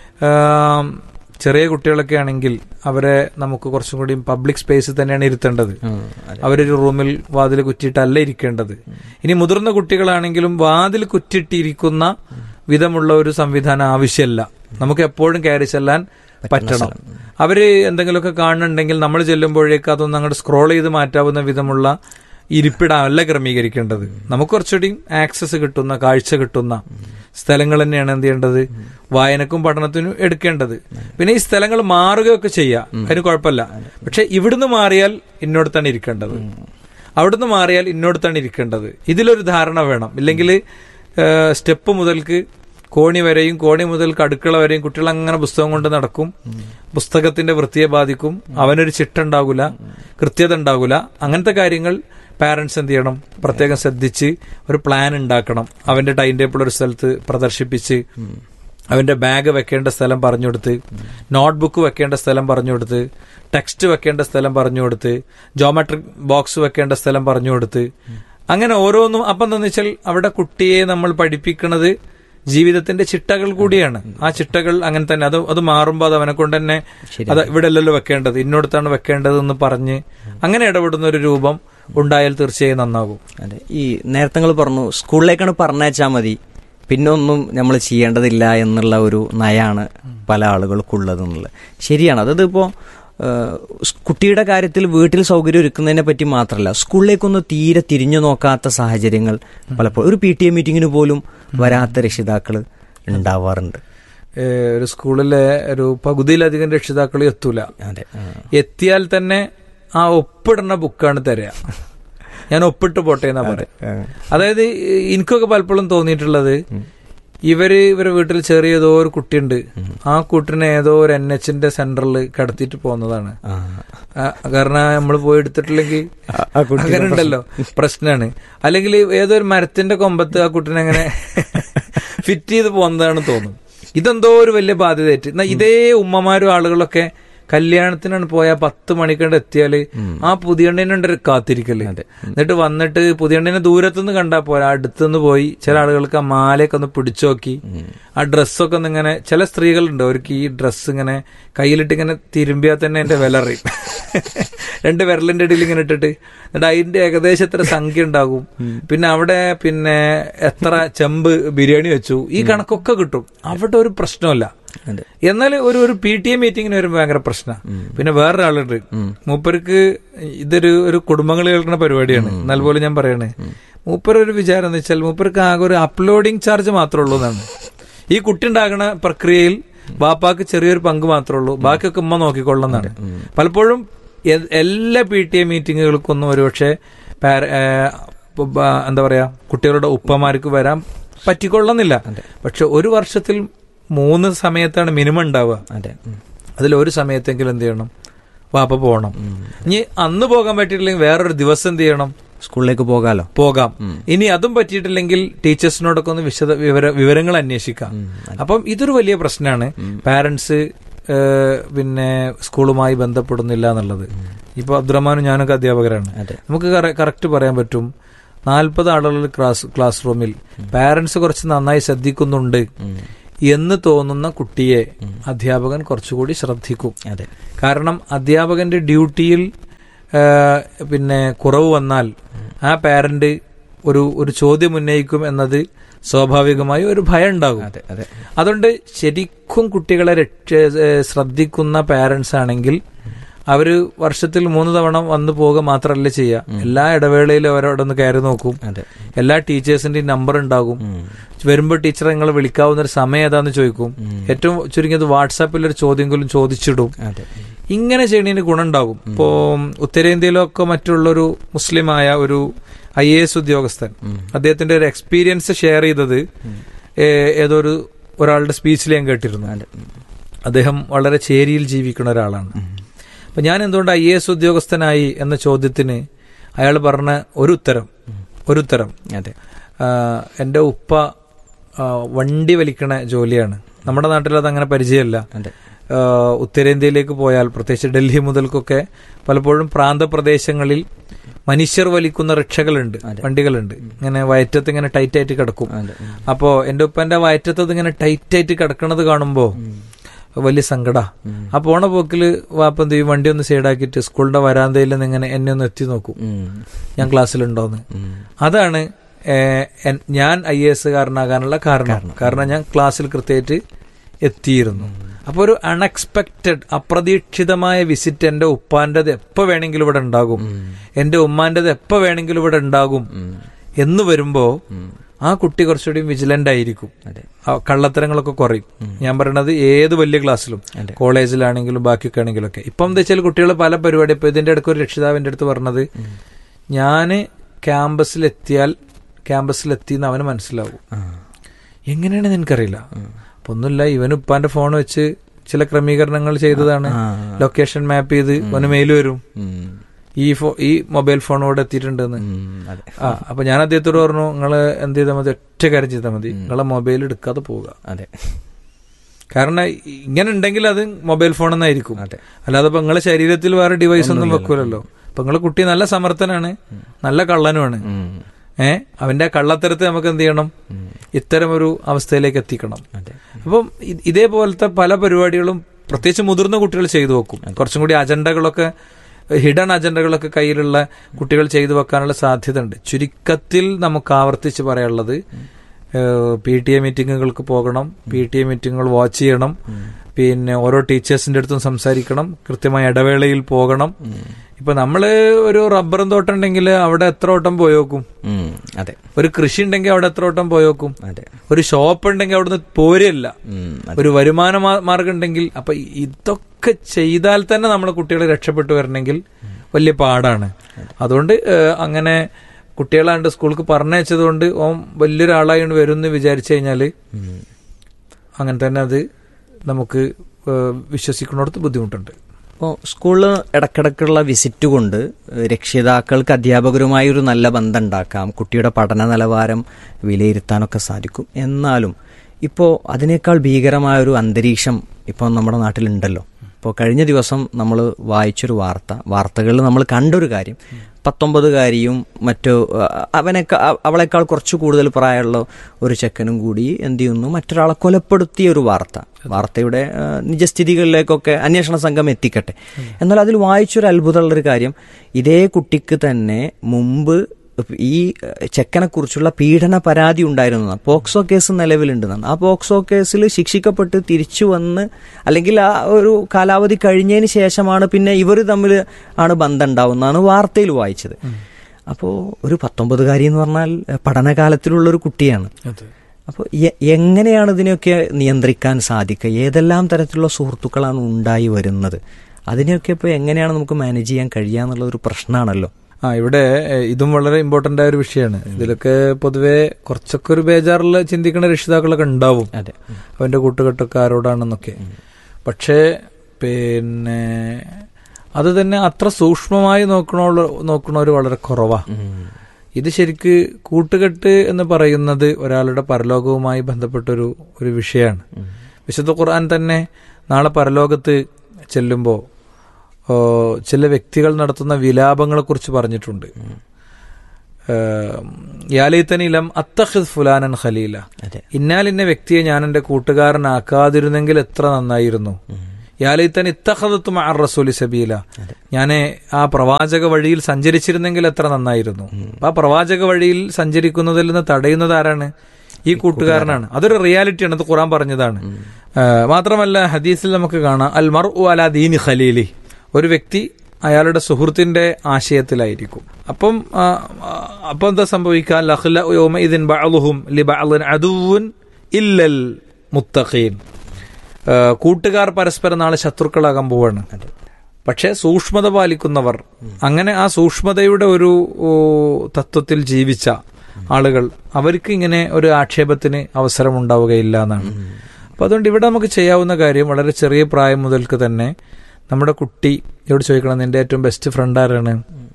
ചെറിയ കുട്ടികളൊക്കെ ആണെങ്കിൽ അവരെ നമുക്ക് കുറച്ചും കൂടി പബ്ലിക് സ്പേസ് തന്നെയാണ് ഇരുത്തേണ്ടത്. അവരൊരു റൂമിൽ വാതിൽ കുറ്റിയിട്ടല്ല ഇരിക്കേണ്ടത്. ഇനി മുതിർന്ന കുട്ടികളാണെങ്കിലും വാതിൽ കുറ്റിയിട്ടിരിക്കുന്ന വിധമുള്ള ഒരു സംവിധാനം ആവശ്യമല്ല. നമുക്ക് എപ്പോഴും കയറി ചെല്ലാൻ പറ്റണം. അവര് എന്തെങ്കിലുമൊക്കെ കാണുന്നുണ്ടെങ്കിൽ നമ്മൾ ചെല്ലുമ്പോഴേക്ക് അതൊന്നും അങ്ങോട്ട് സ്ക്രോൾ ചെയ്ത് മാറ്റാവുന്ന വിധമുള്ള ഇരിപ്പിടമല്ല ക്രമീകരിക്കേണ്ടത്. നമുക്ക് കുറച്ചുകൂടി ആക്സസ് കിട്ടുന്ന, കാഴ്ച കിട്ടുന്ന സ്ഥലങ്ങൾ തന്നെയാണ് എന്ത് ചെയ്യേണ്ടത്, വായനക്കും പഠനത്തിനും എടുക്കേണ്ടത്. പിന്നെ ഈ സ്ഥലങ്ങൾ മാറുകയൊക്കെ ചെയ്യാം, അതിന് കുഴപ്പമില്ല. പക്ഷെ ഇവിടുന്ന് മാറിയാൽ ഇന്നോടത്താണ് ഇരിക്കേണ്ടത്, അവിടുന്ന് മാറിയാൽ ഇന്നോടത്താണ് ഇരിക്കേണ്ടത്. ഇതിലൊരു ധാരണ വേണം. ഇല്ലെങ്കിൽ സ്റ്റെപ്പ് മുതൽക്ക് കോണി വരെയും കോണി മുതൽക്ക് അടുക്കള വരെയും കുട്ടികൾ അങ്ങനെ പുസ്തകം കൊണ്ട് നടക്കും. പുസ്തകത്തിന്റെ വൃത്തിയെ ബാധിക്കും. അവനൊരു ചിട്ടുണ്ടാകൂല, കൃത്യത ഉണ്ടാകൂല. അങ്ങനത്തെ കാര്യങ്ങൾ പാരന്റ്സ് എന്ത് ചെയ്യണം, പ്രത്യേകം ശ്രദ്ധിച്ച് ഒരു പ്ലാൻ ഉണ്ടാക്കണം. അവന്റെ ടൈം ടേബിൾ ഒരു സ്ഥലത്ത് പ്രദർശിപ്പിച്ച്, അവന്റെ ബാഗ് വെക്കേണ്ട സ്ഥലം പറഞ്ഞു കൊടുത്ത്, നോട്ട്ബുക്ക് വെക്കേണ്ട സ്ഥലം പറഞ്ഞു കൊടുത്ത്, ടെക്സ്റ്റ് വെക്കേണ്ട സ്ഥലം പറഞ്ഞു കൊടുത്ത്, ജോമെട്രിക് ബോക്സ് വെക്കേണ്ട സ്ഥലം പറഞ്ഞു കൊടുത്ത്, അങ്ങനെ ഓരോന്നും. അപ്പം എന്താണെന്ന് വെച്ചാൽ അവിടെ കുട്ടിയെ നമ്മൾ പഠിപ്പിക്കുന്നത് ജീവിതത്തിന്റെ ചിട്ടകൾ കൂടിയാണ്. ആ ചിട്ടകൾ അങ്ങനെ തന്നെ അത് അത് മാറുമ്പോൾ അത് അവനെ കൊണ്ട് തന്നെ അത് ഇവിടെ അല്ലല്ലോ വെക്കേണ്ടത്, ഇന്നോടത്താണ് വെക്കേണ്ടത് എന്ന് പറഞ്ഞ് അങ്ങനെ ഇടപെടുന്ന ഒരു രൂപം ഉണ്ടായാൽ തീർച്ചയായും നന്നാകും. അതെ, ഈ നേരത്തെ പറഞ്ഞു സ്കൂളിലേക്കാണ് പറഞ്ഞയച്ചാൽ മതി, പിന്നെ ഒന്നും നമ്മൾ ചെയ്യേണ്ടതില്ല എന്നുള്ള ഒരു നയാണ് പല ആളുകൾക്കുള്ളത് എന്നുള്ളത് ശരിയാണ്. അതായത് ഇപ്പോൾ കുട്ടിയുടെ കാര്യത്തിൽ വീട്ടിൽ സൗകര്യം ഒരുക്കുന്നതിനെ പറ്റി മാത്രമല്ല, സ്കൂളിലേക്കൊന്ന് തീരെ തിരിഞ്ഞു നോക്കാത്ത സാഹചര്യങ്ങൾ പലപ്പോഴും ഒരു പി ടി എ മീറ്റിങ്ങിന് പോലും വരാത്ത രക്ഷിതാക്കൾ ഉണ്ടാവാറുണ്ട്. ഒരു സ്കൂളിലെ ഒരു പകുതിയിലധികം രക്ഷിതാക്കൾ എത്തൂല. എത്തിയാൽ തന്നെ ആ ഒപ്പിടുന്ന ബുക്കാണ് തരിക. ഞാൻ ഒപ്പിട്ട് പോട്ടെ എന്നാ പറയാം. അതായത് എനിക്കൊക്കെ പലപ്പോഴും തോന്നിയിട്ടുള്ളത്, ഇവര് ഇവരെ വീട്ടിൽ ചെറിയ ഏതോ ഒരു കുട്ടിയുണ്ട്, ആ കുട്ടിനെ ഏതോ ഒരു എൻ എച്ചിന്റെ സെന്ററിൽ കടത്തിയിട്ട് പോകുന്നതാണ്. കാരണം നമ്മൾ പോയി എടുത്തിട്ടില്ലെങ്കിൽ അങ്ങനെ ഉണ്ടല്ലോ, പ്രശ്നമാണ്. അല്ലെങ്കിൽ ഏതോ ഒരു മരത്തിന്റെ കൊമ്പത്ത് ആ കുട്ടിനെ അങ്ങനെ ഫിറ്റ് ചെയ്ത് പോകുന്നതാണെന്ന് തോന്നും. ഇതെന്തോ ഒരു വലിയ ബാധ്യതയായിട്ട്. എന്നാൽ ഇതേ ഉമ്മമാരും ആളുകളൊക്കെ കല്യാണത്തിനാണ് പോയാൽ പത്ത് മണിക്കണ്ട് എത്തിയാല് ആ പുതിയണ്ണിനുണ്ട് കാത്തിരിക്കല്. എന്നിട്ട് വന്നിട്ട് പുതിയണ്ണിനെ ദൂരത്തുനിന്ന് കണ്ടാൽ പോരാ, അടുത്തുനിന്ന് പോയി ചില ആളുകൾക്ക് ആ മാലയൊക്കെ ഒന്ന് പിടിച്ചു നോക്കി, ആ ഡ്രസ്സൊക്കെ ഒന്ന് ഇങ്ങനെ, ചില സ്ത്രീകളുണ്ട് അവർക്ക് ഈ ഡ്രസ്സ് ഇങ്ങനെ കയ്യിലിട്ട് ഇങ്ങനെ തിരുമ്പിയാൽ തന്നെ എന്റെ വില അറിയും. രണ്ട് വിരലിന്റെ ഇടയിൽ ഇങ്ങനെ ഇട്ടിട്ട്, എന്നിട്ട് അതിന്റെ ഏകദേശം എത്ര സംഖ്യ ഉണ്ടാകും, പിന്നെ അവിടെ പിന്നെ എത്ര ചെമ്പ് ബിരിയാണി വെച്ചു, ഈ കണക്കൊക്കെ കിട്ടും. അവിടെ ഒരു പ്രശ്നമല്ല. എന്നാൽ ഒരു ഒരു പി ടി എ മീറ്റിങ്ങിന് വരുമ്പോൾ ഭയങ്കര പ്രശ്നമാണ്. പിന്നെ വേറൊരാളുണ്ട്, മൂപ്പർക്ക് ഇതൊരു ഒരു കുടുംബങ്ങൾ കേൾക്കുന്ന പരിപാടിയാണ്. എന്നാൽ പോലും ഞാൻ പറയണേ, മൂപ്പർ ഒരു വിചാരം എന്ന് വെച്ചാൽ മൂപ്പർക്ക് ആകെ ഒരു അപ്ലോഡിങ് ചാർജ് മാത്രമേ ഉള്ളൂ എന്നാണ്. ഈ കുട്ടി ഉണ്ടാകുന്ന പ്രക്രിയയിൽ ബാപ്പാക്ക് ചെറിയൊരു പങ്ക് മാത്രമേ ഉള്ളൂ, ബാക്കിയൊക്കെ ഉമ്മ നോക്കിക്കൊള്ളുന്നതാണ്. പലപ്പോഴും എല്ലാ പി ടി എ മീറ്റിങ്ങുകൾക്കൊന്നും ഒരുപക്ഷെ എന്താ പറയാ കുട്ടികളുടെ ഉപ്പമാർക്ക് വരാൻ പറ്റിക്കൊള്ളുന്നില്ല. പക്ഷെ ഒരു വർഷത്തിൽ മൂന്ന് സമയത്താണ് മിനിമം ഉണ്ടാവുക. അതിലൊരു സമയത്തെങ്കിലും എന്ത് ചെയ്യണം, വാപ്പ പോകണം. ഇനി അന്ന് പോകാൻ പറ്റിയിട്ടില്ലെങ്കിൽ വേറൊരു ദിവസം എന്ത് ചെയ്യണം, സ്കൂളിലേക്ക് പോകാലോ പോകാം. ഇനി അതും പറ്റിയിട്ടില്ലെങ്കിൽ ടീച്ചേഴ്സിനോടൊക്കെ ഒന്ന് വിശദ വിവര വിവരങ്ങൾ അന്വേഷിക്കാം. അപ്പം ഇതൊരു വലിയ പ്രശ്നമാണ്. പാരന്റ്സ് പിന്നെ സ്കൂളുമായി ബന്ധപ്പെടുന്നില്ല എന്നുള്ളത്. ഇപ്പൊ അബ്ദുറഹ്മാനും ഞാനൊക്കെ അധ്യാപകരാണ്. നമുക്ക് കറക്റ്റ് പറയാൻ പറ്റും, നാൽപ്പത് ആളുകൾ ക്ലാസ് ക്ലാസ് റൂമിൽ പാരന്റ്സ് കുറച്ച് നന്നായി ശ്രദ്ധിക്കുന്നുണ്ട് എന്ന് തോന്നുന്ന കുട്ടിയെ അധ്യാപകൻ കുറച്ചുകൂടി ശ്രദ്ധിക്കും. കാരണം അധ്യാപകന്റെ ഡ്യൂട്ടിയിൽ പിന്നെ കുറവ് വന്നാൽ ആ പാരന്റ് ഒരു ഒരു ചോദ്യം ഉന്നയിക്കും എന്നത് സ്വാഭാവികമായി ഒരു ഭയം ഉണ്ടാകും. അതുകൊണ്ട് ശരിക്കും കുട്ടികളെ രക്ഷ ശ്രദ്ധിക്കുന്ന പാരന്റ്സ് ആണെങ്കിൽ അവര് വർഷത്തിൽ മൂന്ന് തവണ വന്നു പോവുക മാത്രമല്ല ചെയ്യുക, എല്ലാ ഇടവേളയിലും അവരവിടെ ഒന്ന് കയറി നോക്കും. എല്ലാ ടീച്ചേഴ്സിന്റെയും നമ്പർ ഉണ്ടാകും. വരുമ്പോൾ ടീച്ചറെ നിങ്ങൾ വിളിക്കാവുന്ന ഒരു സമയം ഏതാന്ന് ചോദിക്കും. ഏറ്റവും ചുരുങ്ങിയത് വാട്സാപ്പിൽ ഒരു ചോദ്യങ്ങളും ചോദിച്ചിടും. ഇങ്ങനെ ചെയ്യുന്നതിന് ഗുണമുണ്ടാകും. ഇപ്പോ ഉത്തരേന്ത്യയിലൊക്കെ മറ്റുള്ളൊരു മുസ്ലിമായ ഒരു ഐ എ എസ് ഉദ്യോഗസ്ഥൻ അദ്ദേഹത്തിന്റെ ഒരു എക്സ്പീരിയൻസ് ഷെയർ ചെയ്തത് ഏതൊരു ഒരാളുടെ സ്പീച്ചിൽ ഞാൻ കേട്ടിരുന്നു. അദ്ദേഹം വളരെ ചേരിയിൽ ജീവിക്കുന്ന ഒരാളാണ്. അപ്പൊ ഞാൻ എന്തുകൊണ്ട് ഐ എ എസ് ഉദ്യോഗസ്ഥനായി എന്ന ചോദ്യത്തിന് അയാൾ പറഞ്ഞ ഒരു ഉത്തരം ഒരു ഉത്തരം എന്റെ ഉപ്പ വണ്ടി വലിക്കണ ജോലിയാണ്. നമ്മുടെ നാട്ടിൽ അത് അങ്ങനെ പരിചയമല്ല. ഉത്തരേന്ത്യയിലേക്ക് പോയാൽ പ്രത്യേകിച്ച് ഡൽഹി മുതൽക്കൊക്കെ പലപ്പോഴും പ്രാന്തപ്രദേശങ്ങളിൽ മനുഷ്യർ വലിക്കുന്ന റിക്ഷകളുണ്ട്, വണ്ടികളുണ്ട്. ഇങ്ങനെ വയറ്റത്ത് ഇങ്ങനെ ടൈറ്റ് ആയിട്ട് കിടക്കും. അപ്പോ എന്റെ ഉപ്പന്റെ വയറ്റത്ത് ഇങ്ങനെ ടൈറ്റ് ആയിട്ട് കിടക്കണത് കാണുമ്പോ വലിയ സങ്കട. ആ പോണ പോക്കില് വാപ്പ എന്ത് ചെയ്യും, വണ്ടി ഒന്ന് സൈഡാക്കിയിട്ട് സ്കൂളിന്റെ വരാന്തയിൽ നിന്ന് ഇങ്ങനെ എന്നെ ഒന്ന് എത്തി നോക്കും, ഞാൻ ക്ലാസ്സിലുണ്ടോന്ന്. അതാണ് ഞാൻ ഐ എ എസ് കാരനാകാനുള്ള കാരണം. കാരണം ഞാൻ ക്ലാസ്സിൽ കൃത്യമായിട്ട് എത്തിയിരുന്നു. അപ്പൊ ഒരു അൺഎക്സ്പെക്റ്റഡ് അപ്രതീക്ഷിതമായ വിസിറ്റ് എന്റെ ഉപ്പാന്റേത് എപ്പോ വേണമെങ്കിലും ഇവിടെ ഉണ്ടാകും, എന്റെ ഉമ്മാന്റേത് എപ്പോ വേണമെങ്കിലും ഇവിടെ ഉണ്ടാകും എന്ന് വരുമ്പോ ആ കുട്ടി കുറച്ചുകൂടി വിജിലന്റ് ആയിരിക്കും. കള്ളത്തരങ്ങളൊക്കെ കുറയും. ഞാൻ പറയണത് ഏത് വലിയ ക്ലാസ്സിലും, കോളേജിലാണെങ്കിലും ബാക്കിയൊക്കെ ആണെങ്കിലും ഒക്കെ. ഇപ്പം എന്താ വെച്ചാൽ കുട്ടികൾ പല പരിപാടി, ഇപ്പൊ ഇതിന്റെ ഇടയ്ക്ക് ഒരു രക്ഷിതാവിന്റെ അടുത്ത് പറഞ്ഞത്, ഞാന് ക്യാമ്പസിലെത്തിയാൽ ക്യാമ്പസിലെത്തി എന്ന് അവന് മനസ്സിലാവും. എങ്ങനെയാണെന്ന് എനിക്കറിയില്ല. അപ്പൊ ഒന്നുമില്ല, ഇവന് ഉപ്പാന്റെ ഫോൺ വെച്ച് ചില ക്രമീകരണങ്ങൾ ചെയ്തതാണ്. ലൊക്കേഷൻ മാപ്പ് ചെയ്ത് അവന് മെയിൽ വരും, ഈ ഫോ ഈ മൊബൈൽ ഫോണോടെ എത്തിയിട്ടുണ്ടെന്ന്. ആ അപ്പൊ ഞാൻ അദ്ദേഹത്തോട് പറഞ്ഞു, നിങ്ങള് എന്ത് ചെയ്താൽ മതി, ഒറ്റ കാര്യം ചെയ്താൽ മതി, നിങ്ങളെ മൊബൈൽ എടുക്കാതെ പോവുക. അതെ, കാരണം ഇങ്ങനെ ഉണ്ടെങ്കിൽ അത് മൊബൈൽ ഫോൺ എന്നായിരിക്കും. അല്ലാതെ ഇപ്പൊ നിങ്ങളെ ശരീരത്തിൽ വേറെ ഡിവൈസ് ഒന്നും വെക്കൂലല്ലോ. അപ്പൊ നിങ്ങളെ കുട്ടി നല്ല സമർത്ഥനാണ്, നല്ല കള്ളനുമാണ്. ഏഹ് അവന്റെ കള്ളത്തരത്തെ നമുക്ക് എന്ത് ചെയ്യണം, ഇത്തരം ഒരു അവസ്ഥയിലേക്ക് എത്തിക്കണം. അപ്പം ഇതേപോലത്തെ പല പരിപാടികളും പ്രത്യേകിച്ച് മുതിർന്ന കുട്ടികൾ ചെയ്തു വെക്കും. കുറച്ചും കൂടി അജണ്ടകളൊക്കെ, ഹിഡൻ അജണ്ടകളൊക്കെ കയ്യിലുള്ള കുട്ടികൾ ചെയ്തു വെക്കാനുള്ള സാധ്യത ഉണ്ട്. ചുരുക്കത്തിൽ നമുക്ക് ആവർത്തിച്ച് പറയാനുള്ളത്, പി ടി എ മീറ്റിങ്ങുകൾക്ക് പോകണം, പി ടി എ മീറ്റിങ്ങുകൾ വാച്ച് ചെയ്യണം, പിന്നെ ഓരോ ടീച്ചേഴ്സിന്റെ അടുത്തും സംസാരിക്കണം, കൃത്യമായ ഇടവേളയിൽ പോകണം. ഇപ്പൊ നമ്മള് ഒരു റബ്ബറും തോട്ടം ഉണ്ടെങ്കിൽ അവിടെ എത്ര വട്ടം പോയോക്കും. അതെ, ഒരു കൃഷി ഉണ്ടെങ്കിൽ അവിടെ എത്ര വട്ടം പോയോക്കും. അതെ, ഒരു ഷോപ്പ് ഉണ്ടെങ്കിൽ അവിടുന്ന് പോരല്ല. ഒരു വരുമാന മാർഗം ഉണ്ടെങ്കിൽ. അപ്പൊ ഇതൊക്കെ ചെയ്താൽ തന്നെ നമ്മളെ കുട്ടികളെ രക്ഷപ്പെട്ടു വരണമെങ്കിൽ വലിയ പാടാണ്. അതുകൊണ്ട് അങ്ങനെ കുട്ടികളാണ്ട് സ്കൂൾക്ക് പറഞ്ഞയച്ചത് കൊണ്ട് ഓൻ വലിയൊരാളായി വരും എന്ന് വിചാരിച്ചു കഴിഞ്ഞാല് അങ്ങനെ തന്നെ അത് നമുക്ക് വിശ്വസിക്കുന്നിടത്ത് ബുദ്ധിമുട്ടുണ്ട്. അപ്പോൾ സ്കൂളിൽ ഇടക്കിടക്കുള്ള വിസിറ്റ് കൊണ്ട് രക്ഷിതാക്കൾക്ക് അധ്യാപകരുമായി ഒരു നല്ല ബന്ധം ഉണ്ടാക്കാം, കുട്ടിയുടെ പഠന നിലവാരം വിലയിരുത്താനൊക്കെ സാധിക്കും. എന്നാലും ഇപ്പോൾ അതിനേക്കാൾ ഭീകരമായൊരു അന്തരീക്ഷം ഇപ്പോൾ നമ്മുടെ നാട്ടിലുണ്ടല്ലോ. ഇപ്പോൾ കഴിഞ്ഞ ദിവസം നമ്മൾ വായിച്ചൊരു വാർത്ത, വാർത്തകളിൽ നമ്മൾ കണ്ടൊരു കാര്യം, പത്തൊമ്പതുകാരിയും മറ്റു അവനേക്കാൾ അവളെക്കാൾ കുറച്ച് കൂടുതൽ പ്രായമുള്ള ഒരു ചെക്കനും കൂടി എന്ത് ചെയ്യുന്നു, മറ്റൊരാളെ കൊലപ്പെടുത്തിയ ഒരു വാർത്ത. വാർത്തയുടെ നിജസ്ഥിതികളിലേക്കൊക്കെ അന്വേഷണ സംഘം എത്തിക്കട്ടെ. എന്നാൽ അതിൽ വായിച്ചൊരു അത്ഭുതമുള്ളൊരു കാര്യം, ഇതേ കുട്ടിക്ക് തന്നെ മുമ്പ് ഈ ചെക്കനെ കുറിച്ചുള്ള പീഡന പരാതി ഉണ്ടായിരുന്നു. POCSO case നിലവിലുണ്ടെന്നാണ്. ആ പോക്സോ കേസിൽ ശിക്ഷിക്കപ്പെട്ട് തിരിച്ചു വന്ന് അല്ലെങ്കിൽ ആ ഒരു കാലാവധി കഴിഞ്ഞതിന് ശേഷമാണ് പിന്നെ ഇവർ തമ്മിൽ ആണ് ബന്ധം ഉണ്ടാവുന്നതാണ് വാർത്തയിൽ വായിച്ചത്. അപ്പോൾ ഒരു പത്തൊമ്പതുകാരി എന്ന് പറഞ്ഞാൽ പഠനകാലത്തിലുള്ളൊരു കുട്ടിയാണ്. അപ്പോൾ എങ്ങനെയാണ് ഇതിനെയൊക്കെ നിയന്ത്രിക്കാൻ സാധിക്കുക? ഏതെല്ലാം തരത്തിലുള്ള സുഹൃത്തുക്കളാണ് ഉണ്ടായി വരുന്നത്? അതിനെയൊക്കെ ഇപ്പോൾ എങ്ങനെയാണ് നമുക്ക് മാനേജ് ചെയ്യാൻ കഴിയുക എന്നുള്ളൊരു പ്രശ്നമാണല്ലോ. ആ ഇവിടെ ഇതും വളരെ ഇമ്പോർട്ടൻ്റ് ആയ ഒരു വിഷയമാണ്. ഇതിലൊക്കെ പൊതുവെ കുറച്ചൊക്കെ ഒരു ബേജാറിൽ ചിന്തിക്കുന്ന രക്ഷിതാക്കളൊക്കെ ഉണ്ടാവും, അവൻ്റെ കൂട്ടുകെട്ടക്കാരോടാണെന്നൊക്കെ. പക്ഷേ പിന്നെ അത് തന്നെ അത്ര സൂക്ഷ്മമായി നോക്കണോ നോക്കണവർ വളരെ കുറവാണ്. ഇത് ശരിക്ക് കൂട്ടുകെട്ട് എന്ന് പറയുന്നത് ഒരാളുടെ പരലോകവുമായി ബന്ധപ്പെട്ടൊരു ഒരു വിഷയമാണ്. വിശുദ്ധ ഖുർആൻ തന്നെ നാളെ പരലോകത്ത് ചെല്ലുമ്പോൾ ചില വ്യക്തികൾ നടത്തുന്ന വിലാപങ്ങളെ കുറിച്ച് പറഞ്ഞിട്ടുണ്ട്. യാലൈതനിലം അത്തഖിദ് ഫുലാനൻ ഖലീല, ഇന്നാലിന്ന വ്യക്തിയെ ഞാൻ എൻ്റെ കൂട്ടുകാരനാക്കാതിരുന്നെങ്കിൽ എത്ര നന്നായിരുന്നു. യാലൈതൻ ഇത്തഖദതു മഅ റസൂലി സബീല, ഞാൻ ആ പ്രവാചക വഴിയിൽ സഞ്ചരിച്ചിരുന്നെങ്കിൽ എത്ര നന്നായിരുന്നു. ആ പ്രവാചക വഴിയിൽ സഞ്ചരിക്കുന്നതിൽ നിന്ന് തടയുന്നത് ആരാണ്? ഈ കൂട്ടുകാരനാണ്. അതൊരു റിയാലിറ്റിയാണ്, അത് ഖുർആൻ പറഞ്ഞതാണ്. മാത്രമല്ല ഹദീസിൽ നമുക്ക് കാണാം അൽ മർഉ അലാ ദീനി ഖലീലി, ഒരു വ്യക്തി അയാളുടെ സുഹൃത്തിന്റെ ആശയത്തിലായിരിക്കും. അപ്പം അപ്പം എന്താ സംഭവിക്കുക? ലഖ്ലഉ യൗമഇദിൻ ബഅദുഹും ലിബഅദിൻ അദുവ്വുൻ ഇല്ലൽ മുത്തഖീൻ, കൂട്ടുകാർ പരസ്പരം നാളെ ശത്രുക്കളാകാൻ പോവാണ്. പക്ഷെ സൂക്ഷ്മത പാലിക്കുന്നവർ, അങ്ങനെ ആ സൂക്ഷ്മതയുടെ ഒരു തത്വത്തിൽ ജീവിച്ച ആളുകൾ, അവർക്ക് ഇങ്ങനെ ഒരു ആക്ഷേപത്തിന് അവസരം ഉണ്ടാവുകയില്ല എന്നാണ്. അപ്പൊ അതുകൊണ്ട് ഇവിടെ നമുക്ക് ചെയ്യാവുന്ന കാര്യം, വളരെ ചെറിയ പ്രായം മുതൽക്ക് തന്നെ നമ്മുടെ കുട്ടി എവിടെ ചോദിക്കണം, നിന്റെ ഏറ്റവും ബെസ്റ്റ് ഫ്രണ്ട് ആരാണ്,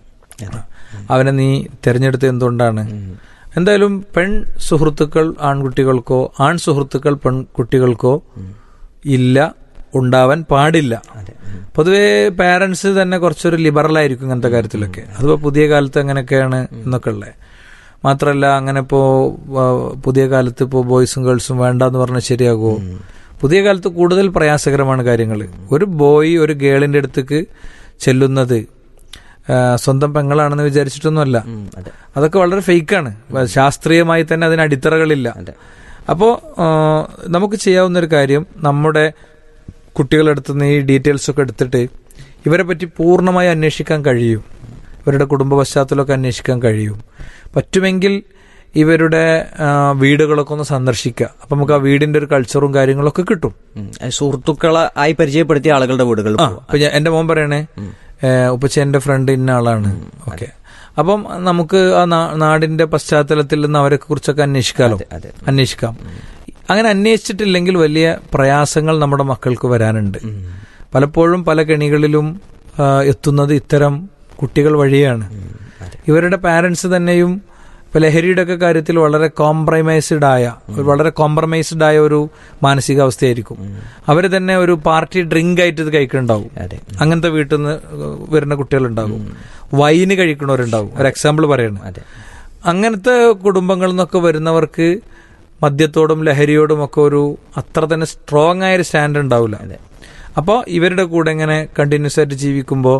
അവനെ നീ തിരഞ്ഞെടുത്തത് എന്തുകൊണ്ടാണ്? എന്തായാലും പെൺ സുഹൃത്തുക്കൾ ആൺകുട്ടികൾക്കോ ആൺ സുഹൃത്തുക്കൾ പെൺകുട്ടികൾക്കോ ഇല്ല, ഉണ്ടാവാൻ പാടില്ല. പൊതുവെ പാരന്റ്സ് തന്നെ കുറച്ചൊരു ലിബറൽ ആയിരിക്കും ഇങ്ങനത്തെ കാര്യത്തിലൊക്കെ. അതിപ്പോ പുതിയ കാലത്ത് അങ്ങനെയൊക്കെയാണ് എന്നൊക്കെ ഉള്ളത്. മാത്രമല്ല അങ്ങനെ ഇപ്പോ പുതിയ കാലത്ത് ഇപ്പോൾ ബോയ്സും ഗേൾസും വേണ്ടെന്ന് പറഞ്ഞാൽ ശരിയാകുമോ? പുതിയ കാലത്ത് കൂടുതൽ പ്രയാസകരമാണ് കാര്യങ്ങൾ. ഒരു ബോയ് ഒരു ഗേളിന്റെ അടുത്തേക്ക് ചെല്ലുന്നത് സ്വന്തം പെങ്ങളാണെന്ന് വിചാരിച്ചിട്ടൊന്നുമല്ല. അതൊക്കെ വളരെ ഫേക്കാണ്. ശാസ്ത്രീയമായി തന്നെ അതിന് അടിത്തറകളില്ല. അപ്പോൾ നമുക്ക് ചെയ്യാവുന്ന ഒരു കാര്യം, നമ്മുടെ കുട്ടികളുടെ അടുത്ത് നിന്ന് ഈ ഡീറ്റെയിൽസ് ഒക്കെ എടുത്തിട്ട് ഇവരെ പറ്റി പൂർണ്ണമായി അന്വേഷിക്കാൻ കഴിയും, ഇവരുടെ കുടുംബ പശ്ചാത്തലമൊക്കെ അന്വേഷിക്കാൻ കഴിയും. പറ്റുമെങ്കിൽ ഇവരുടെ വീടുകളൊക്കെ ഒന്ന് സന്ദർശിക്കുക. അപ്പൊ നമുക്ക് ആ വീടിന്റെ ഒരു കൾച്ചറും കാര്യങ്ങളൊക്കെ കിട്ടും. സുഹൃത്തുക്കളെ ആയി പരിചയപ്പെടുത്തിയ ആളുകളുടെ വീടുകൾ. അപ്പൊ എന്റെ മോൻ പറയണേ, ഉപ്പച്ച എന്റെ ഫ്രണ്ട് ഇന്ന ആളാണ്, ഓക്കെ, അപ്പം നമുക്ക് ആ നാടിന്റെ പശ്ചാത്തലത്തിൽ നിന്ന് അവരെ കുറിച്ചൊക്കെ അന്വേഷിക്കാമല്ലോ, അന്വേഷിക്കാം. അങ്ങനെ അന്വേഷിച്ചിട്ടില്ലെങ്കിൽ വലിയ പ്രയാസങ്ങൾ നമ്മുടെ മക്കൾക്ക് വരാനുണ്ട്. പലപ്പോഴും പല കെണികളിലും എത്തുന്നത് ഇത്തരം കുട്ടികൾ വഴിയാണ്. ഇവരുടെ പാരന്റ്സ് തന്നെയും ഇപ്പൊ ലഹരിയുടെ ഒക്കെ കാര്യത്തിൽ വളരെ കോംപ്രമൈസ്ഡ് ആയ വളരെ കോംപ്രമൈസ്ഡ് ആയ ഒരു മാനസികാവസ്ഥയായിരിക്കും. അവര് തന്നെ ഒരു പാർട്ടി ഡ്രിങ്ക് ആയിട്ട് ഇത് കഴിക്കുന്നുണ്ടാവും. അങ്ങനത്തെ വീട്ടിൽ നിന്ന് വരുന്ന കുട്ടികളുണ്ടാകും. വൈന് കഴിക്കണവരുണ്ടാവും. ഒരു എക്സാമ്പിൾ പറയണം. അങ്ങനത്തെ കുടുംബങ്ങളിൽ നിന്നൊക്കെ വരുന്നവർക്ക് മദ്യത്തോടും ലഹരിയോടും ഒക്കെ ഒരു അത്ര തന്നെ സ്ട്രോങ് ആയൊരു സ്റ്റാൻഡ് ഉണ്ടാവില്ല. അപ്പോൾ ഇവരുടെ കൂടെ ഇങ്ങനെ കണ്ടിന്യൂസ് ആയിട്ട് ജീവിക്കുമ്പോൾ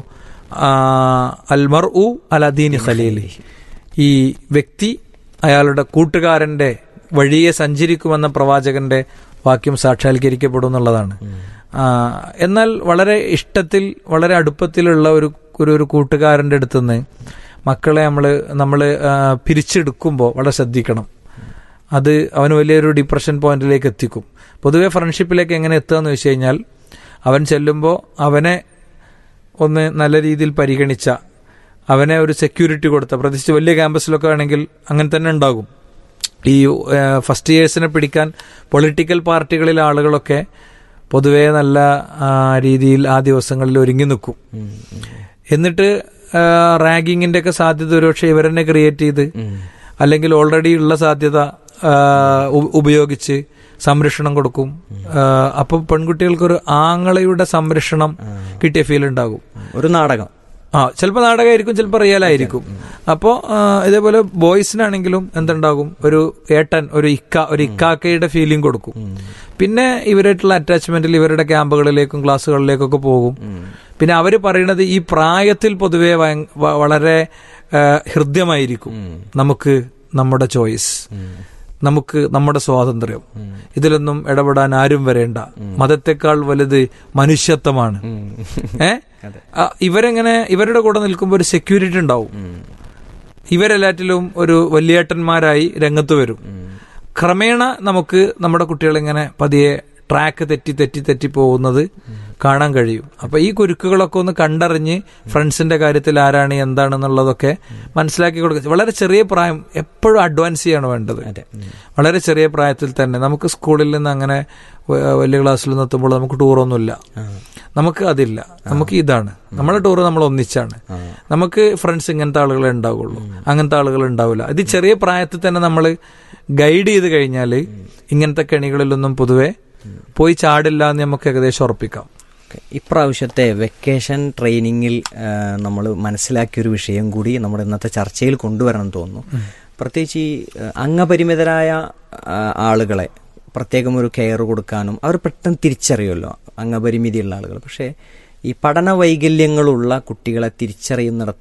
അൽ മർഉ അലാ ദീനി ഖലീലി, ഈ വ്യക്തി അയാളുടെ കൂട്ടുകാരന്റെ വഴിയെ സഞ്ചരിക്കുമെന്ന പ്രവാചകന്റെ വാക്യം സാക്ഷാത്കരിക്കപ്പെടും എന്നുള്ളതാണ്. എന്നാൽ വളരെ ഇഷ്ടത്തിൽ വളരെ അടുപ്പത്തിലുള്ള ഒരു ഒരു കൂട്ടുകാരന്റെ അടുത്തുനിന്ന് മക്കളെ നമ്മൾ നമ്മൾ പിരിച്ചെടുക്കുമ്പോൾ വളരെ ശ്രദ്ധിക്കണം. അത് അവന് വലിയൊരു ഡിപ്രഷൻ പോയിന്റിലേക്ക് എത്തിക്കും. പൊതുവെ ഫ്രണ്ട്ഷിപ്പിലേക്ക് എങ്ങനെ എത്തുക എന്ന് വെച്ച് കഴിഞ്ഞാൽ, അവൻ ചെല്ലുമ്പോൾ അവനെ ഒന്ന് നല്ല രീതിയിൽ പരിഗണിച്ച, അവനെ ഒരു സെക്യൂരിറ്റി കൊടുത്ത, പ്രത്യേകിച്ച് വലിയ ക്യാമ്പസിലൊക്കെ ആണെങ്കിൽ അങ്ങനെ തന്നെ ഉണ്ടാകും. ഈ ഫസ്റ്റ് ഇയേഴ്സിനെ പിടിക്കാൻ പൊളിറ്റിക്കൽ പാർട്ടികളിലെ ആളുകളൊക്കെ പൊതുവെ നല്ല രീതിയിൽ ആ ദിവസങ്ങളിൽ ഒരുങ്ങി നിൽക്കും. എന്നിട്ട് റാഗിങ്ങിന്റെ ഒക്കെ സാധ്യത ഒരുപക്ഷെ ഇവരെന്നെ ക്രിയേറ്റ് ചെയ്ത്, അല്ലെങ്കിൽ ഓൾറെഡി ഉള്ള സാധ്യത ഉപയോഗിച്ച് സംരക്ഷണം കൊടുക്കും. അപ്പൊ പെൺകുട്ടികൾക്കൊരു ആങ്ങളയുടെ സംരക്ഷണം കിട്ടിയ ഫീൽ ഉണ്ടാകും. ഒരു നാടകം, ആ ചിലപ്പോൾ നാടകമായിരിക്കും, ചിലപ്പോൾ റിയൽ ആയിരിക്കും. അപ്പോൾ ഇതേപോലെ ബോയ്സിനാണെങ്കിലും എന്തുണ്ടാകും, ഒരു ഏട്ടൻ, ഒരു ഇക്ക, ഒരു ഇക്കാക്കയുടെ ഫീലിംഗ് കൊടുക്കും. പിന്നെ ഇവരായിട്ടുള്ള അറ്റാച്ച്മെന്റിൽ ഇവരുടെ ക്യാമ്പുകളിലേക്കും ക്ലാസ്സുകളിലേക്കൊക്കെ പോകും. പിന്നെ അവർ പറയുന്നത് ഈ പ്രായത്തിൽ പൊതുവെ വളരെ ഹൃദ്യമായിരിക്കും. നമുക്ക് നമ്മുടെ ചോയ്സ്, നമുക്ക് നമ്മുടെ സ്വാതന്ത്ര്യം, ഇതിലൊന്നും ഇടപെടാൻ ആരും വരേണ്ട, മതത്തെക്കാൾ വലുത് മനുഷ്യത്വമാണ്. ഏ ഇവരെങ്ങനെ ഇവരുടെ കൂടെ നിൽക്കുമ്പോൾ ഒരു സെക്യൂരിറ്റി ഉണ്ടാവും. ഇവരെല്ലാറ്റിലും ഒരു വലിയേട്ടന്മാരായി രംഗത്ത് വരും. ക്രമേണ നമുക്ക് നമ്മുടെ കുട്ടികളിങ്ങനെ പതിയെ ട്രാക്ക് തെറ്റി തെറ്റി തെറ്റി പോകുന്നത് കാണാൻ കഴിയും. അപ്പൊ ഈ കുരുക്കുകളൊക്കെ ഒന്ന് കണ്ടറിഞ്ഞ് ഫ്രണ്ട്സിന്റെ കാര്യത്തിൽ ആരാണ് എന്താണെന്നുള്ളതൊക്കെ മനസ്സിലാക്കി കൊടുക്കുക. വളരെ ചെറിയ പ്രായം, എപ്പോഴും അഡ്വാൻസ് ചെയ്യാണ് വേണ്ടത്. വളരെ ചെറിയ പ്രായത്തിൽ തന്നെ നമുക്ക് സ്കൂളിൽ നിന്ന് അങ്ങനെ വലിയ ക്ലാസ്സിൽ നിന്ന് എത്തുമ്പോൾ നമുക്ക് ടൂറൊന്നുമില്ല, നമുക്ക് അതില്ല. നമുക്ക് ഇതാണ് നമ്മുടെ ടൂറ്, നമ്മൾ ഒന്നിച്ചാണ്. നമുക്ക് ഫ്രണ്ട്സ് ഇങ്ങനത്തെ ആളുകളെ ഉണ്ടാവുള്ളൂ, അങ്ങനത്തെ ആളുകൾ ഉണ്ടാവില്ല. ഇത് ചെറിയ പ്രായത്തിൽ തന്നെ നമ്മൾ ഗൈഡ് ചെയ്ത് കഴിഞ്ഞാൽ ഇങ്ങനത്തെ കെണികളിലൊന്നും പൊതുവെ പോയി ചാടില്ല എന്ന് നമുക്ക് ഏകദേശം ഉറപ്പിക്കാം. ഇപ്രാവശ്യത്തെ വെക്കേഷൻ ട്രെയിനിങ്ങിൽ നമ്മൾ മനസ്സിലാക്കിയൊരു വിഷയം കൂടി നമ്മുടെ ഇന്നത്തെ ചർച്ചയിൽ കൊണ്ടുവരണം തോന്നുന്നു. പ്രത്യേകിച്ച് ഈ അംഗപരിമിതരായ ആളുകളെ പ്രത്യേകം ഒരു കെയർ കൊടുക്കാനും അവർ പെട്ടെന്ന് തിരിച്ചറിയുമല്ലോ അംഗപരിമിതിയുള്ള ആളുകൾ. പക്ഷേ ഈ പഠന വൈകല്യങ്ങളുള്ള കുട്ടികളെ തിരിച്ചറിയുന്നിടത്ത്